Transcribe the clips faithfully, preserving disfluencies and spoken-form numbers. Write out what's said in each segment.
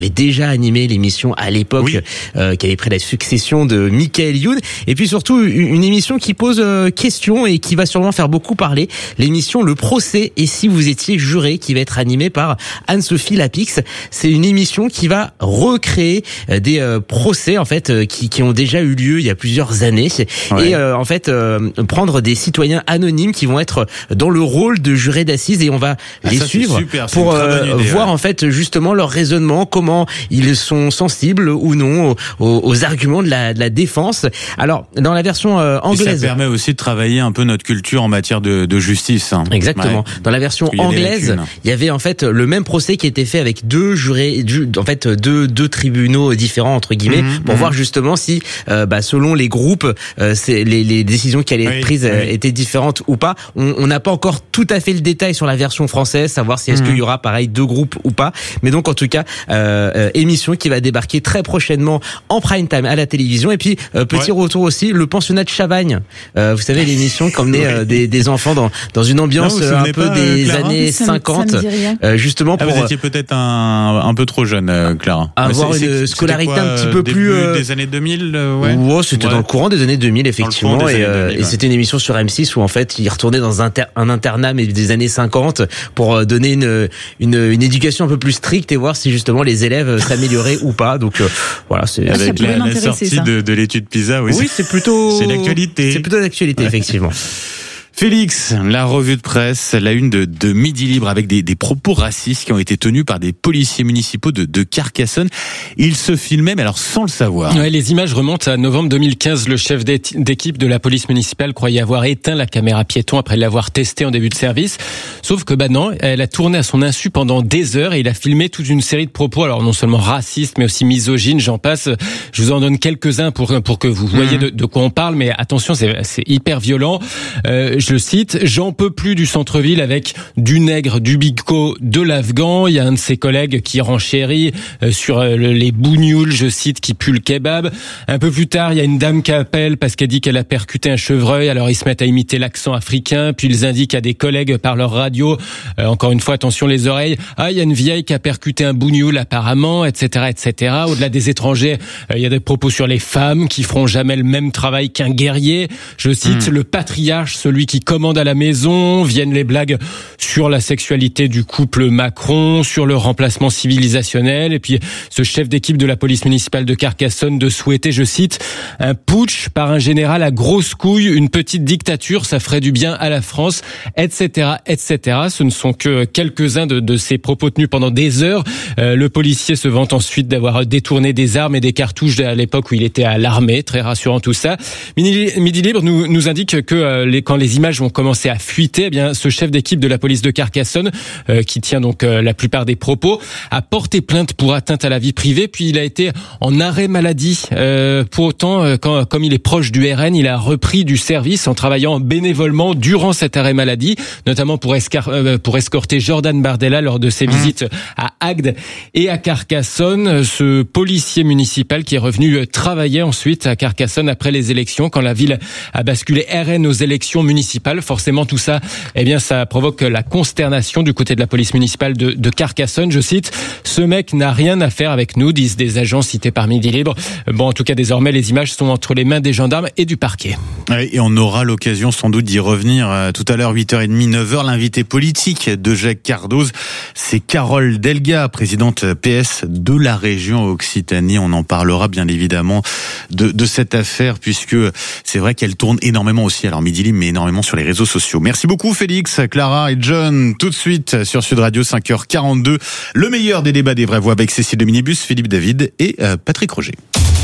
avait déjà animé l'émission à l'époque, oui. euh, qui avait pris la succession de Michael Youn, et puis surtout une émission qui pose euh, question et qui va sûrement faire beaucoup parler, l'émission Le Procès et si vous étiez juré, qui va être animée par Anne-Sophie Lapix. C'est une émission qui va recréer euh, des euh, procès en fait euh, qui, qui ont déjà eu lieu il y a plusieurs années, ouais. et euh, en fait euh, prendre des citoyens anonymes qui vont être dans le rôle de jurés d'assises, et on va ah, les ça, suivre super, pour euh, idée, voir ouais. en fait justement leur raisonnement, comment ils sont sensibles ou non aux, aux arguments de la, de la défense. Alors, dans la version euh, anglaise... Et ça permet aussi de travailler un peu notre culture en matière de, de justice. Hein. Exactement. Ouais. Dans la version anglaise, il y avait en fait le même procès qui était fait avec deux jurés, en fait deux, deux tribunaux différents, entre guillemets, mmh, pour mmh. voir justement si, euh, bah, selon les groupes, euh, c'est, les, les décisions qui allaient être oui, prises oui. Euh, étaient différentes ou pas. On n'a pas encore tout à fait le détail sur la version française, savoir si est-ce mmh. qu'il y aura pareil deux groupes ou pas. Mais donc, en tout cas... Euh, Euh, émission qui va débarquer très prochainement en prime time à la télévision. Et puis euh, petit ouais. retour aussi, le pensionnat de Chavagne, euh, vous savez l'émission qui emmenait euh, des, des enfants dans, dans une ambiance non, un peu pas, des Clara années ça cinquante, euh, justement pour... Ah, vous étiez peut-être un, un peu trop jeune, euh, Clara. Avoir c'est, une c'est, scolarité quoi, un petit peu début plus... Euh... des années deux mille euh, ouais. Oh, c'était ouais. dans le courant des années deux mille effectivement, et, euh, deux mille, et ouais. c'était une émission sur M six où en fait il retournait dans un, ter- un internat mais des années cinquante pour donner une, une, une éducation un peu plus stricte et voir si justement les élèves s'amélioraient ou pas. Donc euh, voilà, c'est avec la, la sortie de, de l'étude PISA. Oui, oui c'est, c'est plutôt c'est l'actualité. C'est plutôt l'actualité ouais. effectivement. Félix, la revue de presse, la une de, de Midi Libre avec des, des propos racistes qui ont été tenus par des policiers municipaux de, de Carcassonne. Ils se filmaient, mais alors sans le savoir. Ouais, les images remontent à novembre deux mille quinze. Le chef d'équipe de la police municipale croyait avoir éteint la caméra piéton après l'avoir testée en début de service. Sauf que bah non, elle a tourné à son insu pendant des heures et il a filmé toute une série de propos, alors non seulement racistes, mais aussi misogynes, j'en passe. Je vous en donne quelques-uns pour, pour que vous voyez de, de quoi on parle, mais attention, c'est, c'est hyper violent. Euh, je le cite, « J'en peux plus du centre-ville avec du nègre, du bico, de l'afghan ». Il y a un de ses collègues qui renchérit euh, sur euh, les bougnoules, je cite, qui puent le kebab. Un peu plus tard, il y a une dame qui appelle parce qu'elle dit qu'elle a percuté un chevreuil. Alors ils se mettent à imiter l'accent africain, puis ils indiquent à des collègues par leur radio, euh, encore une fois, attention les oreilles, « Ah, il y a une vieille qui a percuté un bougnoul apparemment, et cetera, et cetera » Au-delà des étrangers, euh, il y a des propos sur les femmes qui feront jamais le même travail qu'un guerrier. Je cite, mmh. « Le patriarche, celui qui commande à la maison », viennent les blagues sur la sexualité du couple Macron, sur le remplacement civilisationnel, et puis ce chef d'équipe de la police municipale de Carcassonne de souhaiter, je cite, « un putsch par un général à grosse couille, une petite dictature, ça ferait du bien à la France, et cetera, et cetera » Ce ne sont que quelques-uns de, de ces propos tenus pendant des heures. Euh, le policier se vante ensuite d'avoir détourné des armes et des cartouches à l'époque où il était à l'armée, très rassurant tout ça. Midi, Midi Libre nous, nous indique que euh, les, quand les images vont commencer à fuiter, eh bien ce chef d'équipe de la police de Carcassonne, euh, qui tient donc euh, la plupart des propos, a porté plainte pour atteinte à la vie privée, puis il a été en arrêt maladie. Euh, pour autant, euh, quand, comme il est proche du R N, il a repris du service en travaillant bénévolement durant cet arrêt maladie, notamment pour, escar- euh, pour escorter Jordan Bardella lors de ses mmh. visites à Agde et à Carcassonne. Ce policier municipal qui est revenu travailler ensuite à Carcassonne après les élections, quand la ville a basculé R N aux élections municipales. Forcément, tout ça, eh bien, ça provoque la consternation du côté de la police municipale de, de Carcassonne. Je cite, « Ce mec n'a rien à faire avec nous », disent des agents cités par Midi Libre. Bon, en tout cas, désormais, les images sont entre les mains des gendarmes et du parquet. Et on aura l'occasion sans doute d'y revenir tout à l'heure, huit heures trente, neuf heures. L'invité politique de Jacques Cardoz, c'est Carole Delga, présidente P S de la région Occitanie. On en parlera bien évidemment de, de cette affaire, puisque c'est vrai qu'elle tourne énormément aussi, alors Midi Libre, mais énormément sur les réseaux sociaux. Merci beaucoup Félix, Clara et John. Tout de suite sur Sud Radio, cinq heures quarante-deux. Le meilleur des débats des vraies voix avec Cécile de Minibus, Philippe David et euh, Patrick Roger.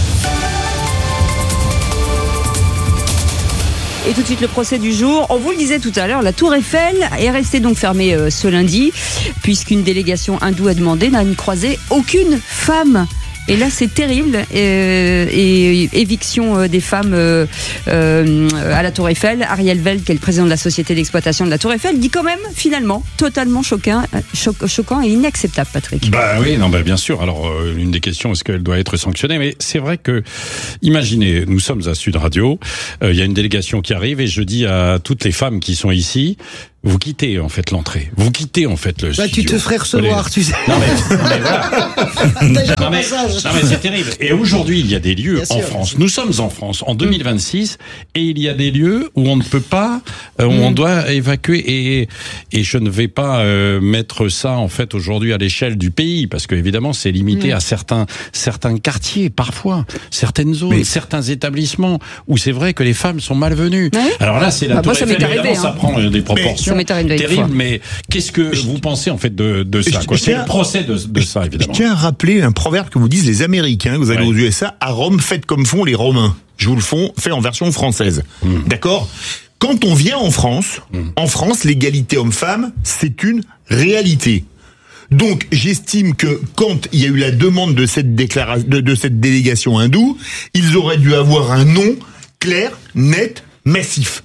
Et tout de suite le procès du jour. On vous le disait tout à l'heure, la Tour Eiffel est restée donc fermée euh, ce lundi, puisqu'une délégation hindoue a demandé n'a croisé aucune femme. Et là, c'est terrible. Euh, et éviction des femmes euh, euh, à la Tour Eiffel. Ariel Veld, qui est le président de la société d'exploitation de la Tour Eiffel, dit quand même, finalement, totalement choquant, cho- choquant et inacceptable, Patrick. Bah oui, non, bah bien sûr. Alors, euh, l'une des questions, est-ce qu'elle doit être sanctionnée ? Mais c'est vrai que, imaginez, nous sommes à Sud Radio, il euh, y a une délégation qui arrive et je dis à toutes les femmes qui sont ici, vous quittez en fait l'entrée. Vous quittez en fait le bah, studio. Tu te ferais recevoir, tu sais. Non mais, non, mais voilà. non, mais, non mais c'est terrible. Et aujourd'hui, il y a des lieux Bien en sûr. France. Nous sommes en France en deux mille vingt-six et il y a des lieux où on ne peut pas, euh, où mmh. on doit évacuer. Et, et je ne vais pas euh, mettre ça en fait aujourd'hui à l'échelle du pays parce que évidemment c'est limité mmh. à certains certains quartiers parfois, certaines zones, mais... certains établissements où c'est vrai que les femmes sont malvenues. Ouais. Alors là, c'est la bah, Tour Eiffel, évidemment, hein. ça prend des proportions mais, terribles. Mais qu'est-ce que je, vous pensez en fait de, de ça quoi? C'est le procès de, de ça, évidemment. Je tiens à rappeler un proverbe que vous disent les Américains. Vous allez ouais. aux U S A, à Rome, faites comme font les Romains. Je vous le fais, fait en version française. Mmh. D'accord? Quand on vient en France, mmh. en France, l'égalité homme-femme, c'est une réalité. Donc, j'estime que quand il y a eu la demande de cette déclaration, de, de cette délégation hindoue, ils auraient dû avoir un nom clair, net, massif.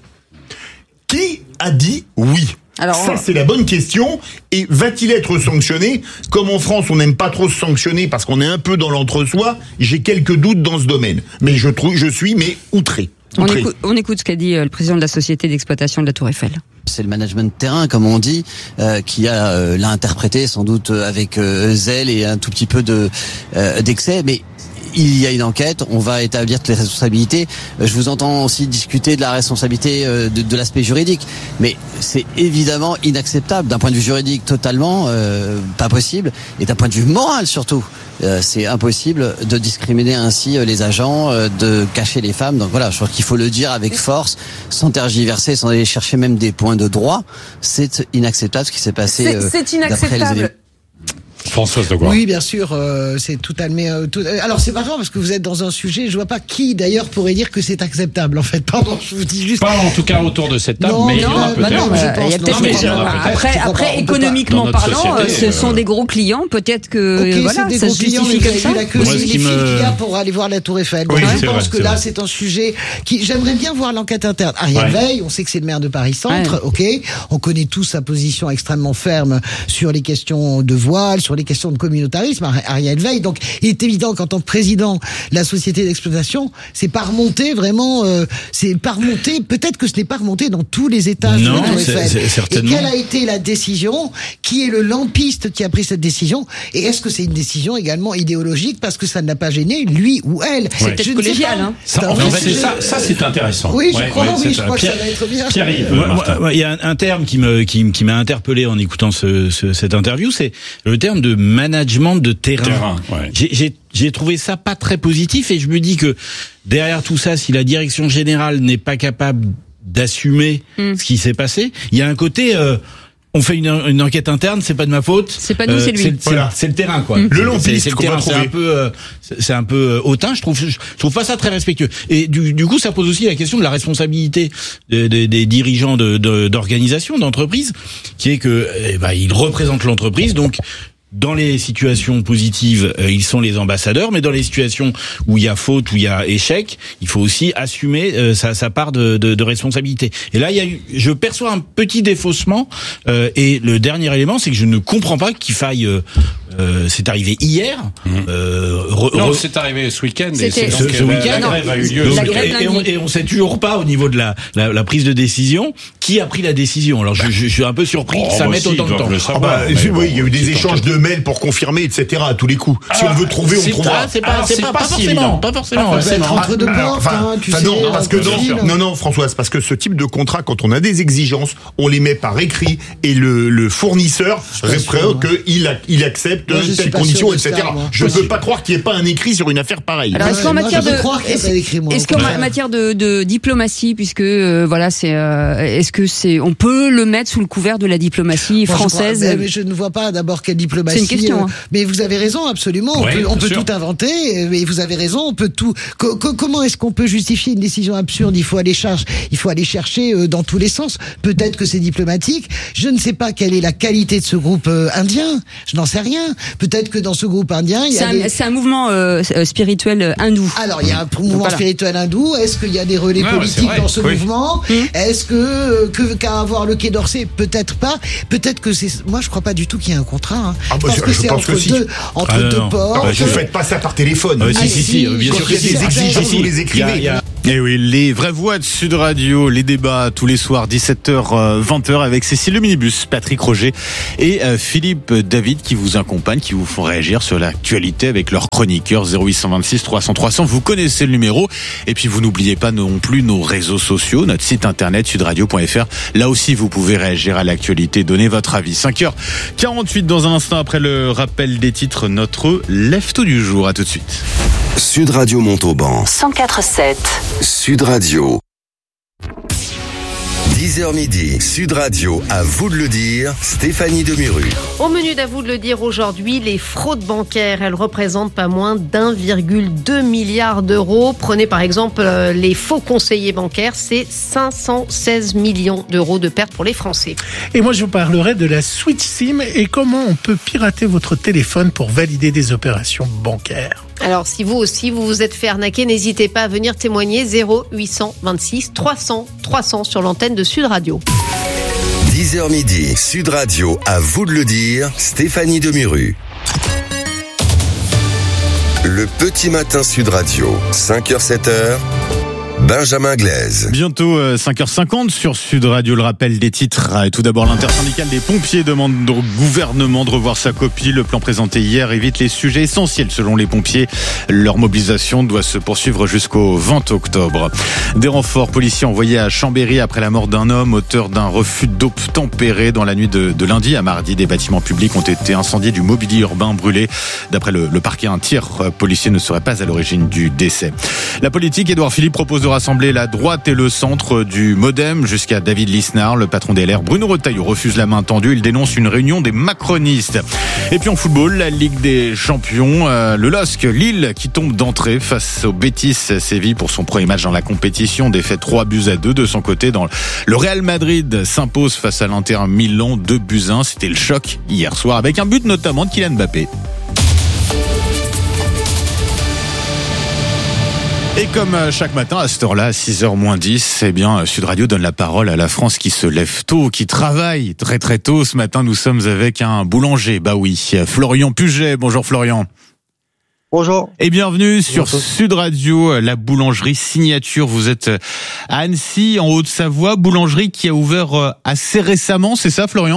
Qui a dit oui? Alors, ça, c'est la bonne question. Et va-t-il être sanctionné? Comme en France, on n'aime pas trop se sanctionner parce qu'on est un peu dans l'entre-soi, j'ai quelques doutes dans ce domaine. Mais je trouve, je suis, mais outré. On écoute, on écoute ce qu'a dit le président de la société d'exploitation de la Tour Eiffel. C'est le management de terrain, comme on dit, euh, qui a euh, l'a interprété sans doute avec euh, zèle et un tout petit peu de euh, d'excès, mais il y a une enquête, on va établir toutes les responsabilités. Je vous entends aussi discuter de la responsabilité de, de l'aspect juridique, mais c'est évidemment inacceptable d'un point de vue juridique, totalement euh, pas possible, et d'un point de vue moral surtout. Euh, c'est impossible de discriminer ainsi les agents, euh, de cacher les femmes. Donc voilà, je crois qu'il faut le dire avec force, sans tergiverser, sans aller chercher même des points de droit. C'est inacceptable ce qui s'est passé. C'est, euh, c'est inacceptable. Françoise de Goire. Oui, bien sûr, euh, c'est tout admis. Euh, tout... Alors c'est marrant parce que vous êtes dans un sujet, je vois pas qui d'ailleurs pourrait dire que c'est acceptable. En fait, pardon, je vous dis juste. Pas en tout cas autour de cette table, non, mais il y non, en a peut-être. Bah non, je pense, il y a peut-être. Non, mais il y en a peut-être. Après, après, économiquement parlant, société, ce euh... sont des gros clients. Peut-être que okay, voilà, c'est des ça gros se clients, justifie comme ça. Il a que Moi, les filles me... qu'il y a pour aller voir la Tour Eiffel. Oui, Donc, je pense vrai, que là, c'est un sujet qui. J'aimerais bien voir l'enquête interne. Ariel ouais. Veil, on sait que c'est le maire de Paris Centre. Ouais. Ok, on connaît tous sa position extrêmement ferme sur les questions de voile, sur les questions de communautarisme. Ariel Veil. Donc, il est évident qu'en tant que président de la société d'exploitation, c'est pas remonté vraiment, euh, c'est pas remonté, peut-être que ce n'est pas remonté dans tous les étages non, de la Tour Eiffel. C'est, c'est certainement. Et quelle a été la décision? Qui est le lampiste qui a pris cette décision? Et est-ce que c'est une décision également idéologique parce que ça ne l'a pas gêné, lui ou elle? C'est ouais. peut-être collégial, hein. Ça, en fait, c'est ça, ça, c'est intéressant. Oui, je ouais, crois, ouais, oui, je crois Pierre, que ça va être bien. Pierre-Yves, il y a un, un terme qui me, qui, qui m'a interpellé en écoutant ce, ce, cette interview, c'est le terme de management de terrain. terrain ouais. J'ai, j'ai J'ai trouvé ça pas très positif et je me dis que derrière tout ça, si la direction générale n'est pas capable d'assumer mmh. ce qui s'est passé, il y a un côté euh, on fait une, une enquête interne, c'est pas de ma faute. C'est pas nous, euh, c'est lui. C'est, c'est, voilà. c'est le terrain, quoi. Mmh. Le lampiste, c'est, c'est le terrain, c'est un peu, euh, c'est un peu hautain. Je trouve, je trouve pas ça très respectueux. Et du, du coup, ça pose aussi la question de la responsabilité de, de, des dirigeants de, de, d'organisations, d'entreprises, qui est que, eh ben, ils représentent l'entreprise, donc. Dans les situations positives, euh, ils sont les ambassadeurs, mais dans les situations où il y a faute, où il y a échec, il faut aussi assumer euh, sa, sa part de, de, de responsabilité. Et là, il y a eu, je perçois un petit défaussement. Euh, et le dernier élément, c'est que je ne comprends pas qu'il faille. Euh, euh, c'est arrivé hier. Mmh. Euh, re, non, re... c'est arrivé ce week-end. C'était... Et c'est ce, donc, ce week-end, la grève a eu lieu. Donc, ce et, et, on, et on sait toujours pas au niveau de la, la, la prise de décision qui a pris la décision. Alors, je, je, je suis un peu surpris oh, que ça mette autant de temps. Ah bah, oui, il y a eu des échanges de mails pour confirmer, et cetera. À tous les coups. Si on veut trouver, on trouvera. C'est pas, c'est pas, pas forcément, pas forcément. Entre deux portes, hein, tu sais. Non, parce que non, non, non, Françoise, parce que ce type de contrat, quand on a des exigences, on les met par écrit et le, le fournisseur répond qu'il il accepte telle condition, et cetera. Je ne peux pas croire qu'il n'y ait pas un écrit sur une affaire pareille. Alors, est-ce qu'en matière de, est-ce qu'en matière de, de diplomatie, puisque euh, voilà, c'est, euh, est-ce que c'est, on peut le mettre sous le couvert de la diplomatie bon, française? Je crois, mais je ne vois pas d'abord quelle diplomatie. C'est une question. Hein. Euh, mais vous avez raison, absolument. On oui, peut, on peut tout inventer. Mais vous avez raison, on peut tout. Co- co- comment est-ce qu'on peut justifier une décision absurde? Il faut aller chercher, il faut aller chercher euh, dans tous les sens. Peut-être que c'est diplomatique. Je ne sais pas quelle est la qualité de ce groupe euh, indien. Je n'en sais rien. Peut-être que dans ce groupe indien, il y c'est, a un, des... c'est un mouvement euh, spirituel hindou. Alors, il y a un mouvement voilà. spirituel hindou. Est-ce qu'il y a des relais ah, politiques dans ce oui. mouvement? mmh. Est-ce que, que qu'à avoir le Quai d'Orsay? Peut-être pas. Peut-être que c'est. Moi, je crois pas du tout qu'il y ait un contrat. Hein. Ah, bah, je pense que je c'est pense entre que si. deux, entre ah, deux non. ports. Ah, bah, vous faites pas ça par téléphone. Ah, si, si, si, bien sûr que si. Des exigences, vous les écrivez. Et oui, les vraies voix de Sud Radio, les débats tous les soirs dix-sept heures vingt heures avec Cécile Le Minibus, Patrick Roger et Philippe David qui vous accompagnent, qui vous font réagir sur l'actualité avec leurs chroniqueurs zéro huit cent vingt-six trois cents trois cents. Vous connaissez le numéro. Et puis vous n'oubliez pas non plus nos réseaux sociaux, notre site internet sudradio point f r. Là aussi, vous pouvez réagir à l'actualité, donner votre avis. cinq heures quarante-huit dans un instant après le rappel des titres, notre lève-tôt du jour. À tout de suite. Sud Radio Montauban. cent quatre sept. Sud Radio. dix heures midi, Sud Radio, à vous de le dire, Stéphanie Demuru. Au menu d'à vous de le dire aujourd'hui, les fraudes bancaires, elles représentent pas moins d'un virgule deux milliard d'euros. Prenez par exemple euh, les faux conseillers bancaires, c'est cinq cent seize millions d'euros de pertes pour les Français. Et moi je vous parlerai de la Switch SIM et comment on peut pirater votre téléphone pour valider des opérations bancaires. Alors si vous aussi vous vous êtes fait arnaquer, n'hésitez pas à venir témoigner zéro huit cent vingt-six trois cents trois cents sur l'antenne de Sud Radio. dix heures midi, Sud Radio, à vous de le dire, Stéphanie Demuru. Le petit matin Sud Radio, cinq heures sept heures. Benjamin Glaise. Bientôt euh, cinq heures cinquante sur Sud Radio, le rappel des titres. Et tout d'abord, l'intersyndicale des pompiers demande au gouvernement de revoir sa copie. Le plan présenté hier évite les sujets essentiels selon les pompiers. Leur mobilisation doit se poursuivre jusqu'au vingt octobre. Des renforts policiers envoyés à Chambéry après la mort d'un homme, auteur d'un refus d'obtempérer. Dans la nuit de, de lundi à mardi, des bâtiments publics ont été incendiés, du mobilier urbain brûlé. D'après le, le parquet, un tir policier ne serait pas à l'origine du décès. La politique, Édouard Philippe propose de rassembler la droite et le centre du MoDem jusqu'à David Lisnard. Le patron des L R, Bruno Retailleau, refuse la main tendue. Il dénonce une réunion des macronistes. Et puis en football, la Ligue des Champions, euh, le L O S C, Lille qui tombe d'entrée face au Betis Séville pour son premier match dans la compétition. Défaite trois buts à deux de son côté. Dans le Real Madrid s'impose face à l'Inter Milan, deux buts à un. C'était le choc hier soir avec un but notamment de Kylian Mbappé. Et comme chaque matin, à cette heure-là, à six heures moins dix, eh bien, Sud Radio donne la parole à la France qui se lève tôt, qui travaille très très tôt. Ce matin, nous sommes avec un boulanger. Bah oui, Florian Puget. Bonjour Florian. Bonjour. Et bienvenue sur Bonjour. Sud Radio, la boulangerie Signature. Vous êtes à Annecy, en Haute-Savoie, boulangerie qui a ouvert assez récemment, c'est ça Florian ?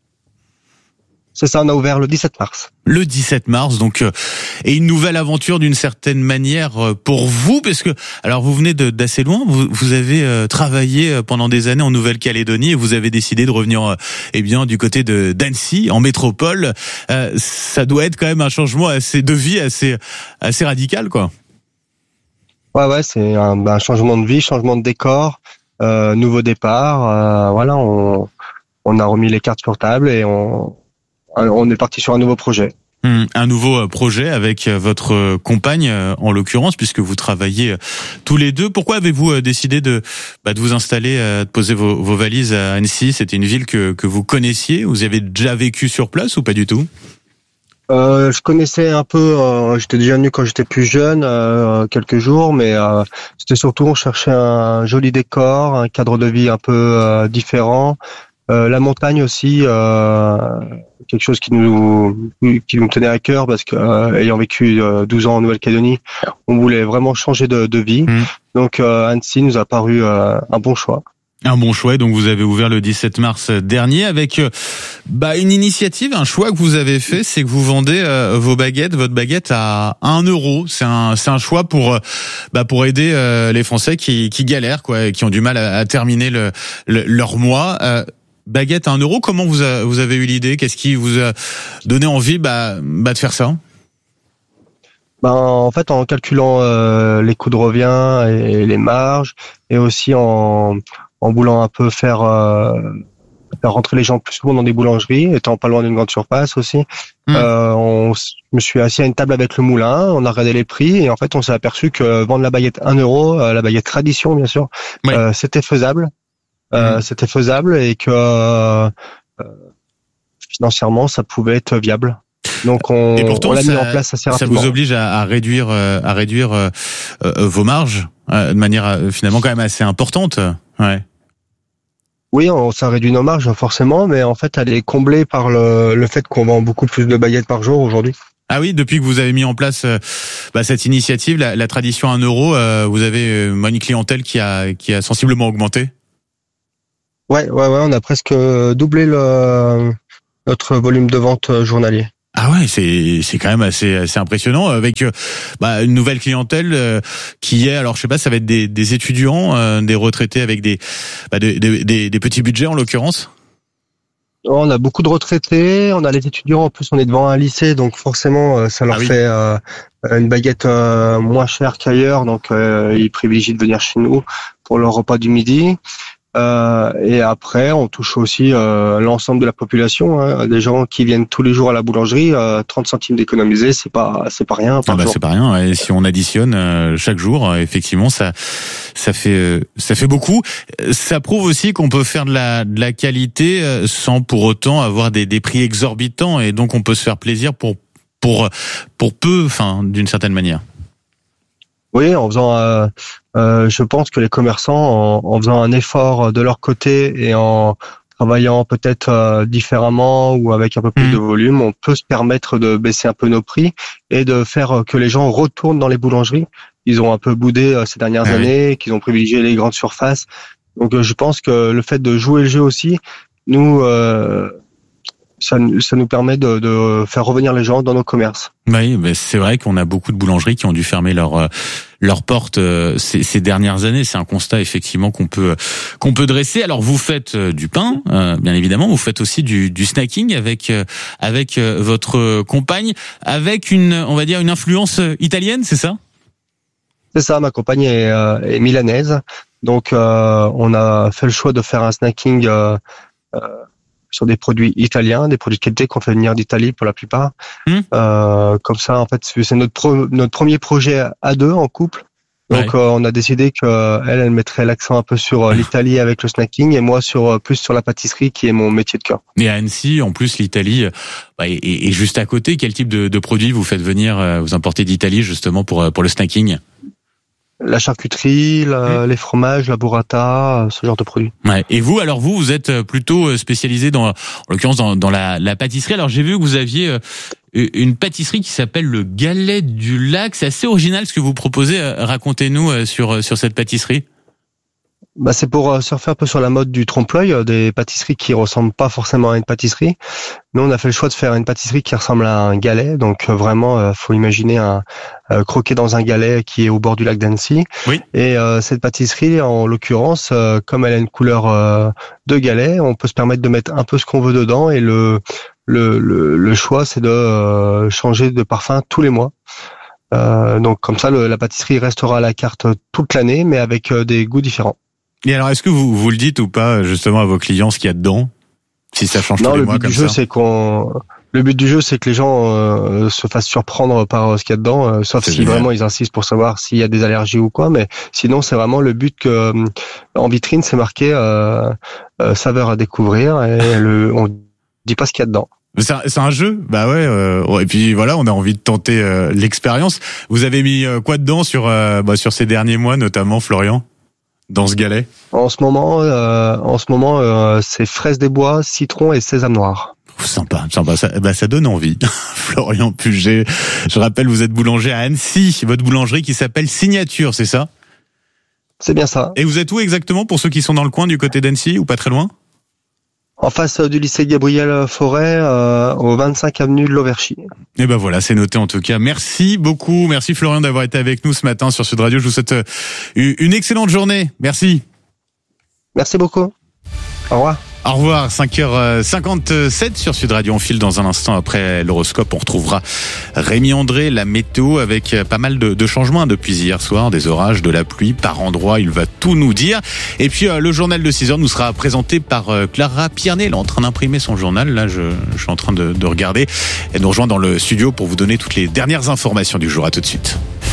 C'est ça, on a ouvert le dix-sept mars. Le dix-sept mars, donc, euh, et une nouvelle aventure d'une certaine manière euh, pour vous, parce que, alors vous venez de, d'assez loin, vous, vous avez euh, travaillé pendant des années en Nouvelle-Calédonie et vous avez décidé de revenir, euh, eh bien, du côté de d'Annecy, en métropole. Euh, ça doit être quand même un changement assez de vie, assez, assez radical, quoi. Ouais, ouais, c'est un, un changement de vie, changement de décor, euh, nouveau départ. Euh, voilà, on, on a remis les cartes sur table et on On est parti sur un nouveau projet. Mmh, un nouveau projet avec votre compagne, en l'occurrence, puisque vous travaillez tous les deux. Pourquoi avez-vous décidé de, bah, de vous installer, de poser vos, vos valises à Annecy ? C'était une ville que, que vous connaissiez ? Vous avez déjà vécu sur place ou pas du tout ? Euh, je connaissais un peu, euh, j'étais déjà venu quand j'étais plus jeune, euh, quelques jours, mais euh, c'était surtout, on cherchait un joli décor, un cadre de vie un peu euh, différent. Euh, la montagne aussi, euh, quelque chose qui nous qui nous tenait à cœur parce que euh, ayant vécu euh, douze ans en Nouvelle-Calédonie, on voulait vraiment changer de, de vie. Mmh. Donc euh, Annecy nous a paru euh, un bon choix. Un bon choix, donc vous avez ouvert le dix-sept mars dernier avec euh, bah une initiative, un choix que vous avez fait, c'est que vous vendez euh, vos baguettes, votre baguette à un euro. C'est un c'est un choix pour euh, bah pour aider euh, les Français qui qui galèrent quoi, qui ont du mal à, à terminer le, le leur mois. Euh, Baguette à un euro, comment vous, a, vous avez eu l'idée ? Qu'est-ce qui vous a donné envie bah, bah de faire ça ? Ben, en fait, en calculant euh, les coûts de revient et les marges, et aussi en, en voulant un peu faire, euh, faire rentrer les gens plus souvent dans des boulangeries, étant pas loin d'une grande surface aussi, mmh. euh, on, je me suis assis à une table avec le moulin, on a regardé les prix, et en fait, on s'est aperçu que vendre la baguette un euro, euh, la baguette tradition, bien sûr, oui. euh, c'était faisable. Euh, mmh. C'était faisable et que euh, financièrement ça pouvait être viable. Donc on, et pourtant, on l'a ça, mis en place assez rapidement. Ça vous oblige à, à réduire, à réduire euh, euh, vos marges euh, de manière euh, finalement quand même assez importante. Ouais. Oui, on, ça réduit nos marges forcément, mais en fait elle est comblée par le, le fait qu'on vend beaucoup plus de baguettes par jour aujourd'hui. Ah oui, depuis que vous avez mis en place euh, bah, cette initiative, la, la tradition un euro, euh, vous avez euh, une clientèle qui a qui a sensiblement augmenté. Ouais, ouais, ouais, on a presque doublé le, notre volume de vente journalier. Ah ouais, c'est c'est quand même assez assez impressionnant avec euh, bah, une nouvelle clientèle euh, qui est, alors je sais pas, ça va être des des étudiants, euh, des retraités avec des bah, des, des des des petits budgets en l'occurrence. On a beaucoup de retraités, on a les étudiants, en plus on est devant un lycée, donc forcément ça leur ah oui. fait euh, une baguette euh, moins chère qu'ailleurs, donc euh, ils privilégient de venir chez nous pour leur repas du midi. Euh, et après, on touche aussi euh, l'ensemble de la population, hein, des gens qui viennent tous les jours à la boulangerie. Euh, trente centimes d'économiser, c'est pas, c'est pas rien. Ah bah c'est pas rien. Et si on additionne euh, chaque jour, euh, effectivement, ça, ça fait, euh, ça fait beaucoup. Ça prouve aussi qu'on peut faire de la, de la qualité euh, sans pour autant avoir des, des prix exorbitants, et donc on peut se faire plaisir pour, pour, pour peu, enfin, d'une certaine manière. Oui, en faisant, euh, euh, je pense que les commerçants, en, en faisant un effort de leur côté et en travaillant peut-être euh, différemment ou avec un peu plus mmh. de volume, on peut se permettre de baisser un peu nos prix et de faire que les gens retournent dans les boulangeries. Ils ont un peu boudé euh, ces dernières ah années, oui. qu'ils ont privilégié les grandes surfaces. Donc, euh, je pense que le fait de jouer le jeu aussi, nous, euh, ça, ça nous permet de, de faire revenir les gens dans nos commerces. Oui, mais c'est vrai qu'on a beaucoup de boulangeries qui ont dû fermer leurs leurs portes ces, ces dernières années. C'est un constat effectivement qu'on peut qu'on peut dresser. Alors vous faites du pain, euh, bien évidemment. Vous faites aussi du, du snacking avec avec votre compagne, avec une, on va dire, une influence italienne, c'est ça? C'est ça. Ma compagne est, euh, est milanaise, donc euh, on a fait le choix de faire un snacking. Euh, euh, sur des produits italiens, des produits de qualité qu'on fait venir d'Italie pour la plupart. Mmh. Euh, comme ça, en fait, c'est notre pro, notre premier projet à deux en couple. Donc, ouais. euh, on a décidé que elle, elle mettrait l'accent un peu sur l'Italie avec le snacking et moi sur plus sur la pâtisserie qui est mon métier de cœur. Et à Annecy, en plus, l'Italie bah, est, est juste à côté. Quel type de, de produits vous faites venir, vous importez d'Italie justement pour pour le snacking? La charcuterie, la, mmh. les fromages, la burrata, ce genre de produits. Ouais. Et vous, alors vous, vous êtes plutôt spécialisé dans, en l'occurrence, dans, dans la, la pâtisserie. Alors j'ai vu que vous aviez une pâtisserie qui s'appelle le Galet du Lac. C'est assez original ce que vous proposez. Racontez-nous sur sur cette pâtisserie. Bah c'est pour euh, surfer un peu sur la mode du trompe-l'œil, euh, des pâtisseries qui ressemblent pas forcément à une pâtisserie. Nous, on a fait le choix de faire une pâtisserie qui ressemble à un galet. Donc euh, vraiment, euh, faut imaginer un euh, croquer dans un galet qui est au bord du lac d'Annecy. Oui. Et euh, cette pâtisserie, en l'occurrence, euh, comme elle a une couleur euh, de galet, on peut se permettre de mettre un peu ce qu'on veut dedans. Et le le le, le choix, c'est de euh, changer de parfum tous les mois. Euh, donc comme ça, le, la pâtisserie restera à la carte toute l'année, mais avec euh, des goûts différents. Et alors, est-ce que vous vous le dites ou pas justement à vos clients ce qu'il y a dedans, si ça change non, tous les mois comme ça? Non, le but du jeu, c'est qu'on. Le but du jeu, c'est que les gens euh, se fassent surprendre par euh, ce qu'il y a dedans, euh, sauf c'est si génial. Vraiment ils insistent pour savoir s'il y a des allergies ou quoi. Mais sinon, c'est vraiment le but que euh, en vitrine, c'est marqué euh, euh, saveur à découvrir et le, on dit pas ce qu'il y a dedans. C'est un, c'est un jeu, bah ouais. Euh, et puis voilà, on a envie de tenter euh, l'expérience. Vous avez mis euh, quoi dedans sur euh, bah, sur ces derniers mois, notamment Florian? Dans ce galet? En ce moment, euh, en ce moment, euh, c'est fraises des bois, citron et sésame noir. Sympa, sympa. Ça, bah, ça donne envie. Florian Puget, je rappelle, vous êtes boulanger à Annecy. Votre boulangerie qui s'appelle Signature, c'est ça? C'est bien ça. Et vous êtes où exactement pour ceux qui sont dans le coin du côté d'Annecy ou pas très loin? En face du lycée Gabriel Fauré, euh, au vingt-cinq avenue de l'Auverchi. Et ben voilà, c'est noté en tout cas. Merci beaucoup, merci Florian d'avoir été avec nous ce matin sur Sud Radio. Je vous souhaite une excellente journée. Merci. Merci beaucoup. Au revoir. Au revoir, cinq heures cinquante-sept sur Sud Radio. On file dans un instant après l'horoscope. On retrouvera Rémi André, la météo, avec pas mal de, de changements depuis hier soir. Des orages, de la pluie par endroits. Il va tout nous dire. Et puis, euh, le journal de six heures nous sera présenté par euh, Clara Pierné. Elle est en train d'imprimer son journal. Là, je, je suis en train de, de regarder. Elle nous rejoint dans le studio pour vous donner toutes les dernières informations du jour. À tout de suite.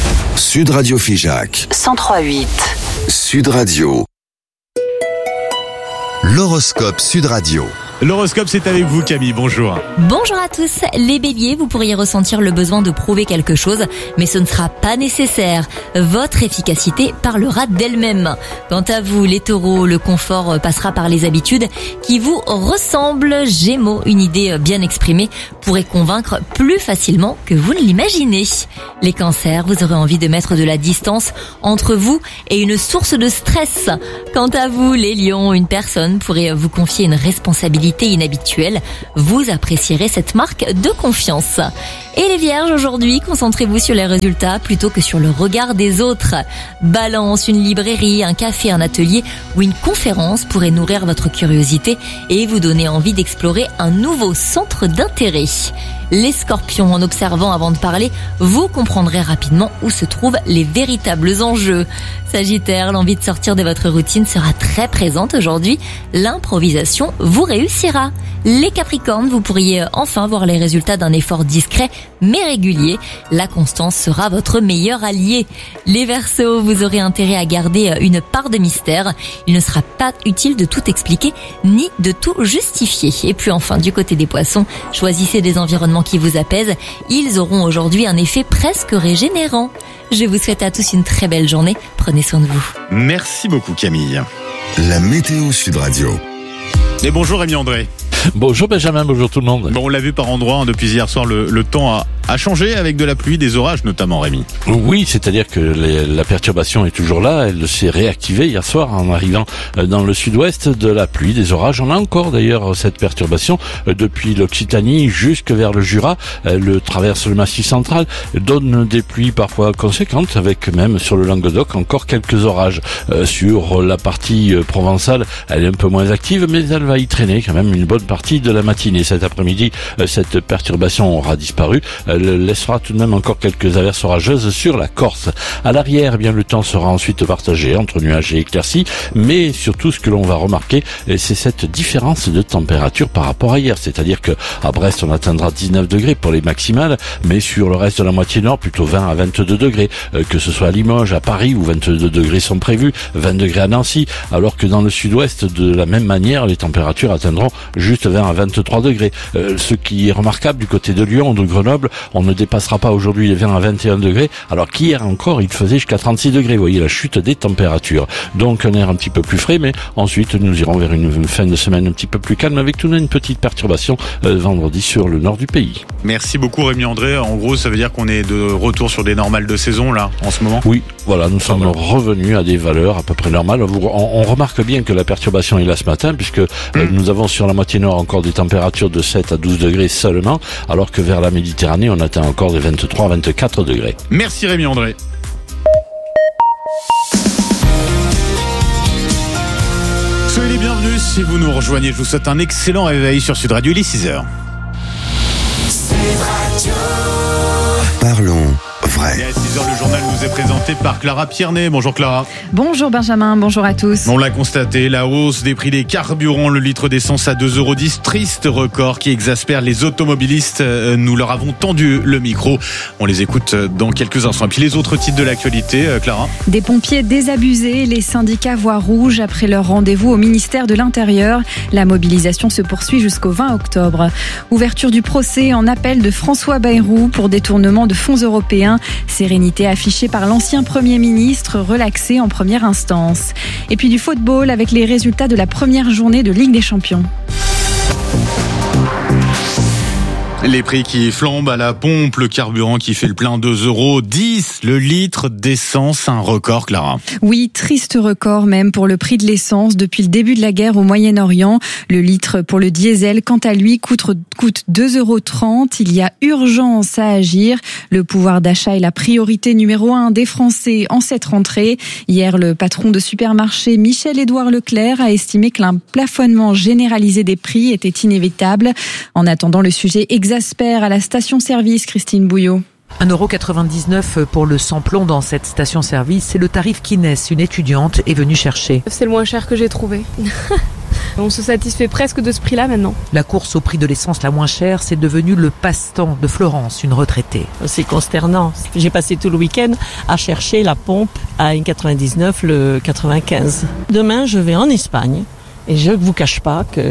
Sud Radio Figeac. cent trois virgule huit. Sud Radio. L'horoscope Sud Radio. L'horoscope, c'est avec vous, Camille. Bonjour. Bonjour à tous. Les béliers, vous pourriez ressentir le besoin de prouver quelque chose, mais ce ne sera pas nécessaire. Votre efficacité parlera d'elle-même. Quant à vous, les taureaux, le confort passera par les habitudes qui vous ressemblent. Gémeaux, une idée bien exprimée pourrait convaincre plus facilement que vous ne l'imaginez. Les cancers, vous aurez envie de mettre de la distance entre vous et une source de stress. Quant à vous, les lions, une personne pourrait vous confier une responsabilité inhabituelle. Vous apprécierez cette marque de confiance. Et les vierges, aujourd'hui, concentrez-vous sur les résultats plutôt que sur le regard des autres. Balance, une librairie, un café, un atelier ou une conférence pourrait nourrir votre curiosité et vous donner envie d'explorer un nouveau centre d'intérêt. Les scorpions, en observant avant de parler, vous comprendrez rapidement où se trouvent les véritables enjeux. Sagittaire, l'envie de sortir de votre routine sera très présente aujourd'hui. L'improvisation vous réussira. Les capricornes, vous pourriez enfin voir les résultats d'un effort discret mais régulier. La constance sera votre meilleur allié. Les verseaux, vous aurez intérêt à garder une part de mystère. Il ne sera pas utile de tout expliquer ni de tout justifier. Et puis enfin, du côté des poissons, choisissez des environnements qui vous apaisent. Ils auront aujourd'hui un effet presque régénérant. Je vous souhaite à tous une très belle journée. Prenez soin de vous. Merci beaucoup, Camille. La météo Sud Radio. Et bonjour Rémi André. Bonjour Benjamin, bonjour tout le monde. Bon, on l'a vu par endroits hein, depuis hier soir, le, le temps a, a changé avec de la pluie, des orages notamment, Rémi. Oui, c'est-à-dire que les, la perturbation est toujours là, elle s'est réactivée hier soir en arrivant dans le sud-ouest, de la pluie, des orages. On a encore d'ailleurs cette perturbation depuis l'Occitanie jusque vers le Jura. Le traverse le Massif central, donne des pluies parfois conséquentes avec même sur le Languedoc encore quelques orages. Euh, sur la partie provençale, elle est un peu moins active, mais elle va y traîner quand même une bonne partie de la matinée. Cet après-midi, cette perturbation aura disparu. Elle laissera tout de même encore quelques averses orageuses sur la Corse. À l'arrière, eh bien le temps sera ensuite partagé entre nuages et éclaircies, mais surtout ce que l'on va remarquer, c'est cette différence de température par rapport à hier. C'est-à-dire que à Brest, on atteindra dix-neuf degrés pour les maximales, mais sur le reste de la moitié nord, plutôt vingt à vingt-deux degrés. Que ce soit à Limoges, à Paris, où vingt-deux degrés sont prévus, vingt degrés à Nancy, alors que dans le sud-ouest, de la même manière, les températures atteindront juste vingt à vingt-trois degrés. Euh, ce qui est remarquable du côté de Lyon, de Grenoble, on ne dépassera pas aujourd'hui les vingt à vingt et un degrés, alors qu'hier encore, il faisait jusqu'à trente-six degrés. Vous voyez la chute des températures. Donc un air un petit peu plus frais, mais ensuite nous irons vers une fin de semaine un petit peu plus calme avec tout de même une petite perturbation euh, vendredi sur le nord du pays. Merci beaucoup Rémi André. En gros, ça veut dire qu'on est de retour sur des normales de saison là, en ce moment? Oui, voilà, nous sommes revenus à des valeurs à peu près normales. On, on remarque bien que la perturbation est là ce matin, puisque euh, nous avons sur la moitié nord encore des températures de sept à douze degrés seulement, alors que vers la Méditerranée, on atteint encore des vingt-trois à vingt-quatre degrés. Merci Rémi André. Soyez les bienvenus si vous nous rejoignez. Je vous souhaite un excellent réveil sur Sud Radio, il est six heures. Parlons vrai. Et à six heures, le journal nous est présenté par Clara Piernet. Bonjour Clara. Bonjour Benjamin, bonjour à tous. On l'a constaté, la hausse des prix des carburants, le litre d'essence à deux euros dix, triste record qui exaspère les automobilistes. Nous leur avons tendu le micro. On les écoute dans quelques instants. Et puis les autres titres de l'actualité, Clara. Des pompiers désabusés, les syndicats voient rouge après leur rendez-vous au ministère de l'Intérieur. La mobilisation se poursuit jusqu'au vingt octobre. Ouverture du procès en appel de François Bayrou pour détournement de fonds européens. Sérénité affichée par l'ancien Premier ministre, relaxé en première instance. Et puis du football avec les résultats de la première journée de Ligue des Champions. Les prix qui flambent à la pompe, le carburant qui fait le plein deux euros dix, le litre d'essence, un record, Clara. Oui, triste record même pour le prix de l'essence depuis le début de la guerre au Moyen-Orient. Le litre pour le diesel, quant à lui, coûte, coûte deux euros trente. Il y a urgence à agir. Le pouvoir d'achat est la priorité numéro un des Français en cette rentrée. Hier, le patron de supermarché Michel-Édouard Leclerc a estimé que l'un plafonnement généralisé des prix était inévitable. En attendant, le sujet exaspère à la station-service, Christine Bouillot. un euro quatre-vingt-dix-neuf pour le samplon dans cette station-service, c'est le tarif qu'Inès, une étudiante, est venue chercher. C'est le moins cher que j'ai trouvé. On se satisfait presque de ce prix-là maintenant. La course au prix de l'essence la moins chère, c'est devenu le passe-temps de Florence, une retraitée. C'est consternant. J'ai passé tout le week-end à chercher la pompe à un quatre-vingt-dix-neuf, le quatre-vingt-quinze. Demain, je vais en Espagne et je ne vous cache pas que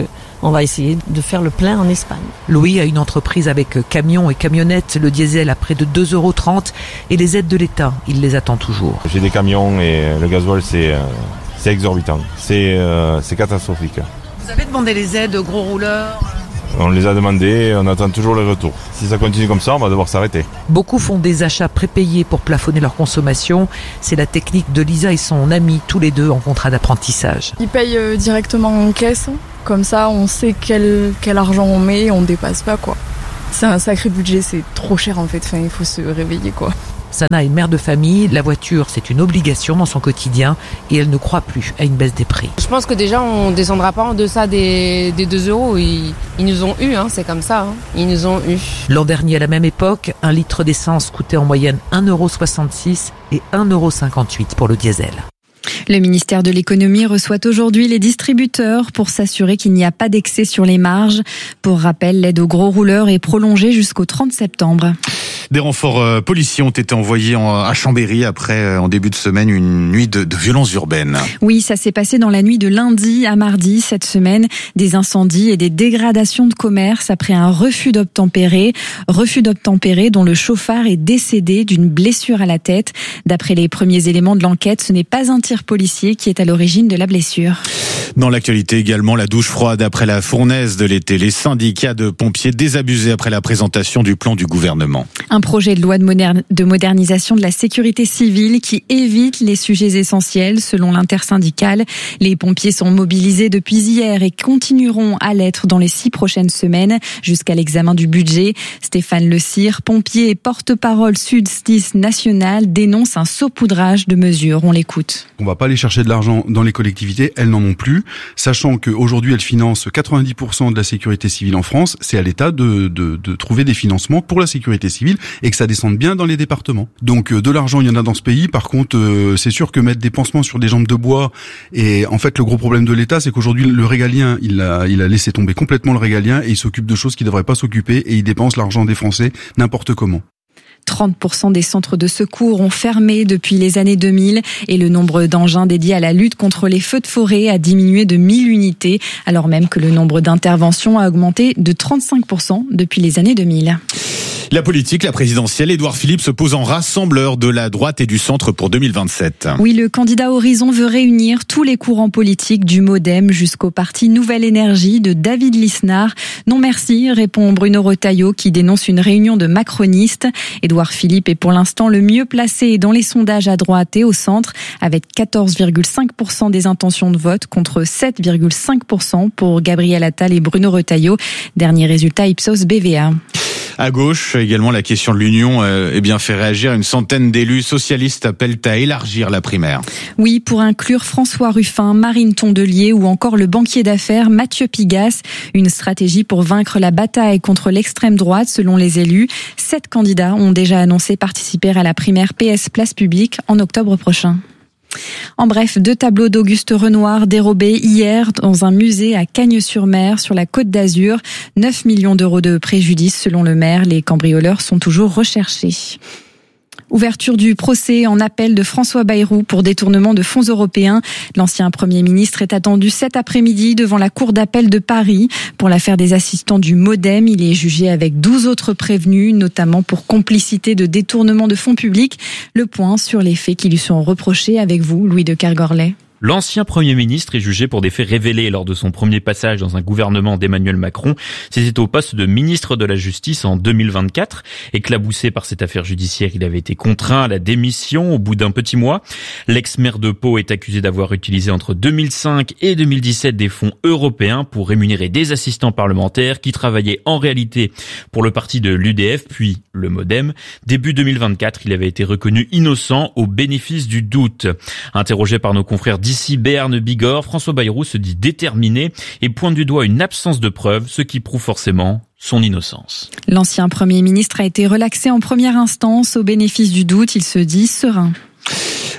on va essayer de faire le plein en Espagne. Louis a une entreprise avec camions et camionnettes, le diesel à près de deux euros trente et les aides de l'État, il les attend toujours. J'ai des camions et le gasoil c'est, c'est exorbitant, c'est, euh, c'est catastrophique. Vous avez demandé les aides aux gros rouleurs ? On les a demandés, on attend toujours les retours. Si ça continue comme ça, on va devoir s'arrêter. Beaucoup font des achats prépayés pour plafonner leur consommation. C'est la technique de Lisa et son amie, tous les deux en contrat d'apprentissage. Ils payent euh, directement en caisse. Comme ça, on sait quel, quel argent on met et on ne dépasse pas, quoi. C'est un sacré budget, c'est trop cher en fait. Enfin, il faut se réveiller, quoi. Sana est mère de famille, la voiture c'est une obligation dans son quotidien et elle ne croit plus à une baisse des prix. Je pense que déjà on ne descendra pas en deçà des, des deux euros, ils, ils nous ont eu, hein, c'est comme ça, hein. Ils nous ont eu. L'an dernier à la même époque, un litre d'essence coûtait en moyenne un euro soixante-six et un euro cinquante-huit pour le diesel. Le ministère de l'économie reçoit aujourd'hui les distributeurs pour s'assurer qu'il n'y a pas d'excès sur les marges. Pour rappel, l'aide aux gros rouleurs est prolongée jusqu'au trente septembre. Des renforts euh, policiers ont été envoyés en, à Chambéry après, euh, en début de semaine, une nuit de, de violences urbaines. Oui, ça s'est passé dans la nuit de lundi à mardi cette semaine. Des incendies et des dégradations de commerce après un refus d'obtempérer. Refus d'obtempérer dont le chauffard est décédé d'une blessure à la tête. D'après les premiers éléments de l'enquête, ce n'est pas un tir policier qui est à l'origine de la blessure. Dans l'actualité également, la douche froide après la fournaise de l'été. Les syndicats de pompiers désabusés après la présentation du plan du gouvernement. Un projet de loi de, moderne, de modernisation de la sécurité civile qui évite les sujets essentiels selon l'intersyndicale. Les pompiers sont mobilisés depuis hier et continueront à l'être dans les six prochaines semaines jusqu'à l'examen du budget. Stéphane Le Cire, pompier et porte-parole Sud-Stis national, dénonce un saupoudrage de mesures. On l'écoute. On va pas aller chercher de l'argent dans les collectivités, elles n'en ont plus, sachant qu'aujourd'hui elles financent quatre-vingt-dix pour cent de la sécurité civile en France. C'est à l'État de, de, de trouver des financements pour la sécurité civile et que ça descende bien dans les départements. Donc de l'argent il y en a dans ce pays, par contre euh, c'est sûr que mettre des pansements sur des jambes de bois, et en fait le gros problème de l'État c'est qu'aujourd'hui le régalien il a, il a laissé tomber complètement le régalien et il s'occupe de choses qu'il ne devrait pas s'occuper et il dépense l'argent des Français n'importe comment. trente pour cent des centres de secours ont fermé depuis les années deux mille et le nombre d'engins dédiés à la lutte contre les feux de forêt a diminué de mille unités, alors même que le nombre d'interventions a augmenté de trente-cinq pour cent depuis les années deux mille. La politique, la présidentielle, Édouard Philippe se pose en rassembleur de la droite et du centre pour deux mille vingt-sept. Oui, le candidat Horizon veut réunir tous les courants politiques du MoDem jusqu'au parti Nouvelle Énergie de David Lisnard. Non merci, répond Bruno Retailleau qui dénonce une réunion de macronistes. Édouard Philippe est pour l'instant le mieux placé dans les sondages à droite et au centre avec quatorze virgule cinq pour cent des intentions de vote contre sept virgule cinq pour cent pour Gabriel Attal et Bruno Retailleau. Dernier résultat Ipsos B V A. À gauche, également, la question de l'union euh, eh bien, fait réagir. Une centaine d'élus socialistes appellent à élargir la primaire. Oui, pour inclure François Ruffin, Marine Tondelier ou encore le banquier d'affaires Mathieu Pigasse. Une stratégie pour vaincre la bataille contre l'extrême droite, selon les élus. Sept candidats ont déjà annoncé participer à la primaire P S Place Publique en octobre prochain. En bref, deux tableaux d'Auguste Renoir dérobés hier dans un musée à Cagnes-sur-Mer, sur la Côte d'Azur. neuf millions d'euros de préjudice selon le maire. Les cambrioleurs sont toujours recherchés. Ouverture du procès en appel de François Bayrou pour détournement de fonds européens. L'ancien Premier ministre est attendu cet après-midi devant la Cour d'appel de Paris. Pour l'affaire des assistants du MoDem, il est jugé avec douze autres prévenus, notamment pour complicité de détournement de fonds publics. Le point sur les faits qui lui sont reprochés avec vous, Louis de Kergorlet. L'ancien Premier ministre est jugé pour des faits révélés lors de son premier passage dans un gouvernement d'Emmanuel Macron. C'était au poste de ministre de la Justice en deux mille vingt-quatre. Éclaboussé par cette affaire judiciaire, il avait été contraint à la démission au bout d'un petit mois. L'ex-maire de Pau est accusé d'avoir utilisé entre deux mille cinq et deux mille dix-sept des fonds européens pour rémunérer des assistants parlementaires qui travaillaient en réalité pour le parti de l'U D F, puis le MoDem. Début deux mille vingt-quatre, il avait été reconnu innocent au bénéfice du doute. Interrogé par nos confrères d'ici Béarn Bigorre, François Bayrou se dit déterminé et pointe du doigt une absence de preuves, ce qui prouve forcément son innocence. L'ancien Premier ministre a été relaxé en première instance au bénéfice du doute, il se dit serein.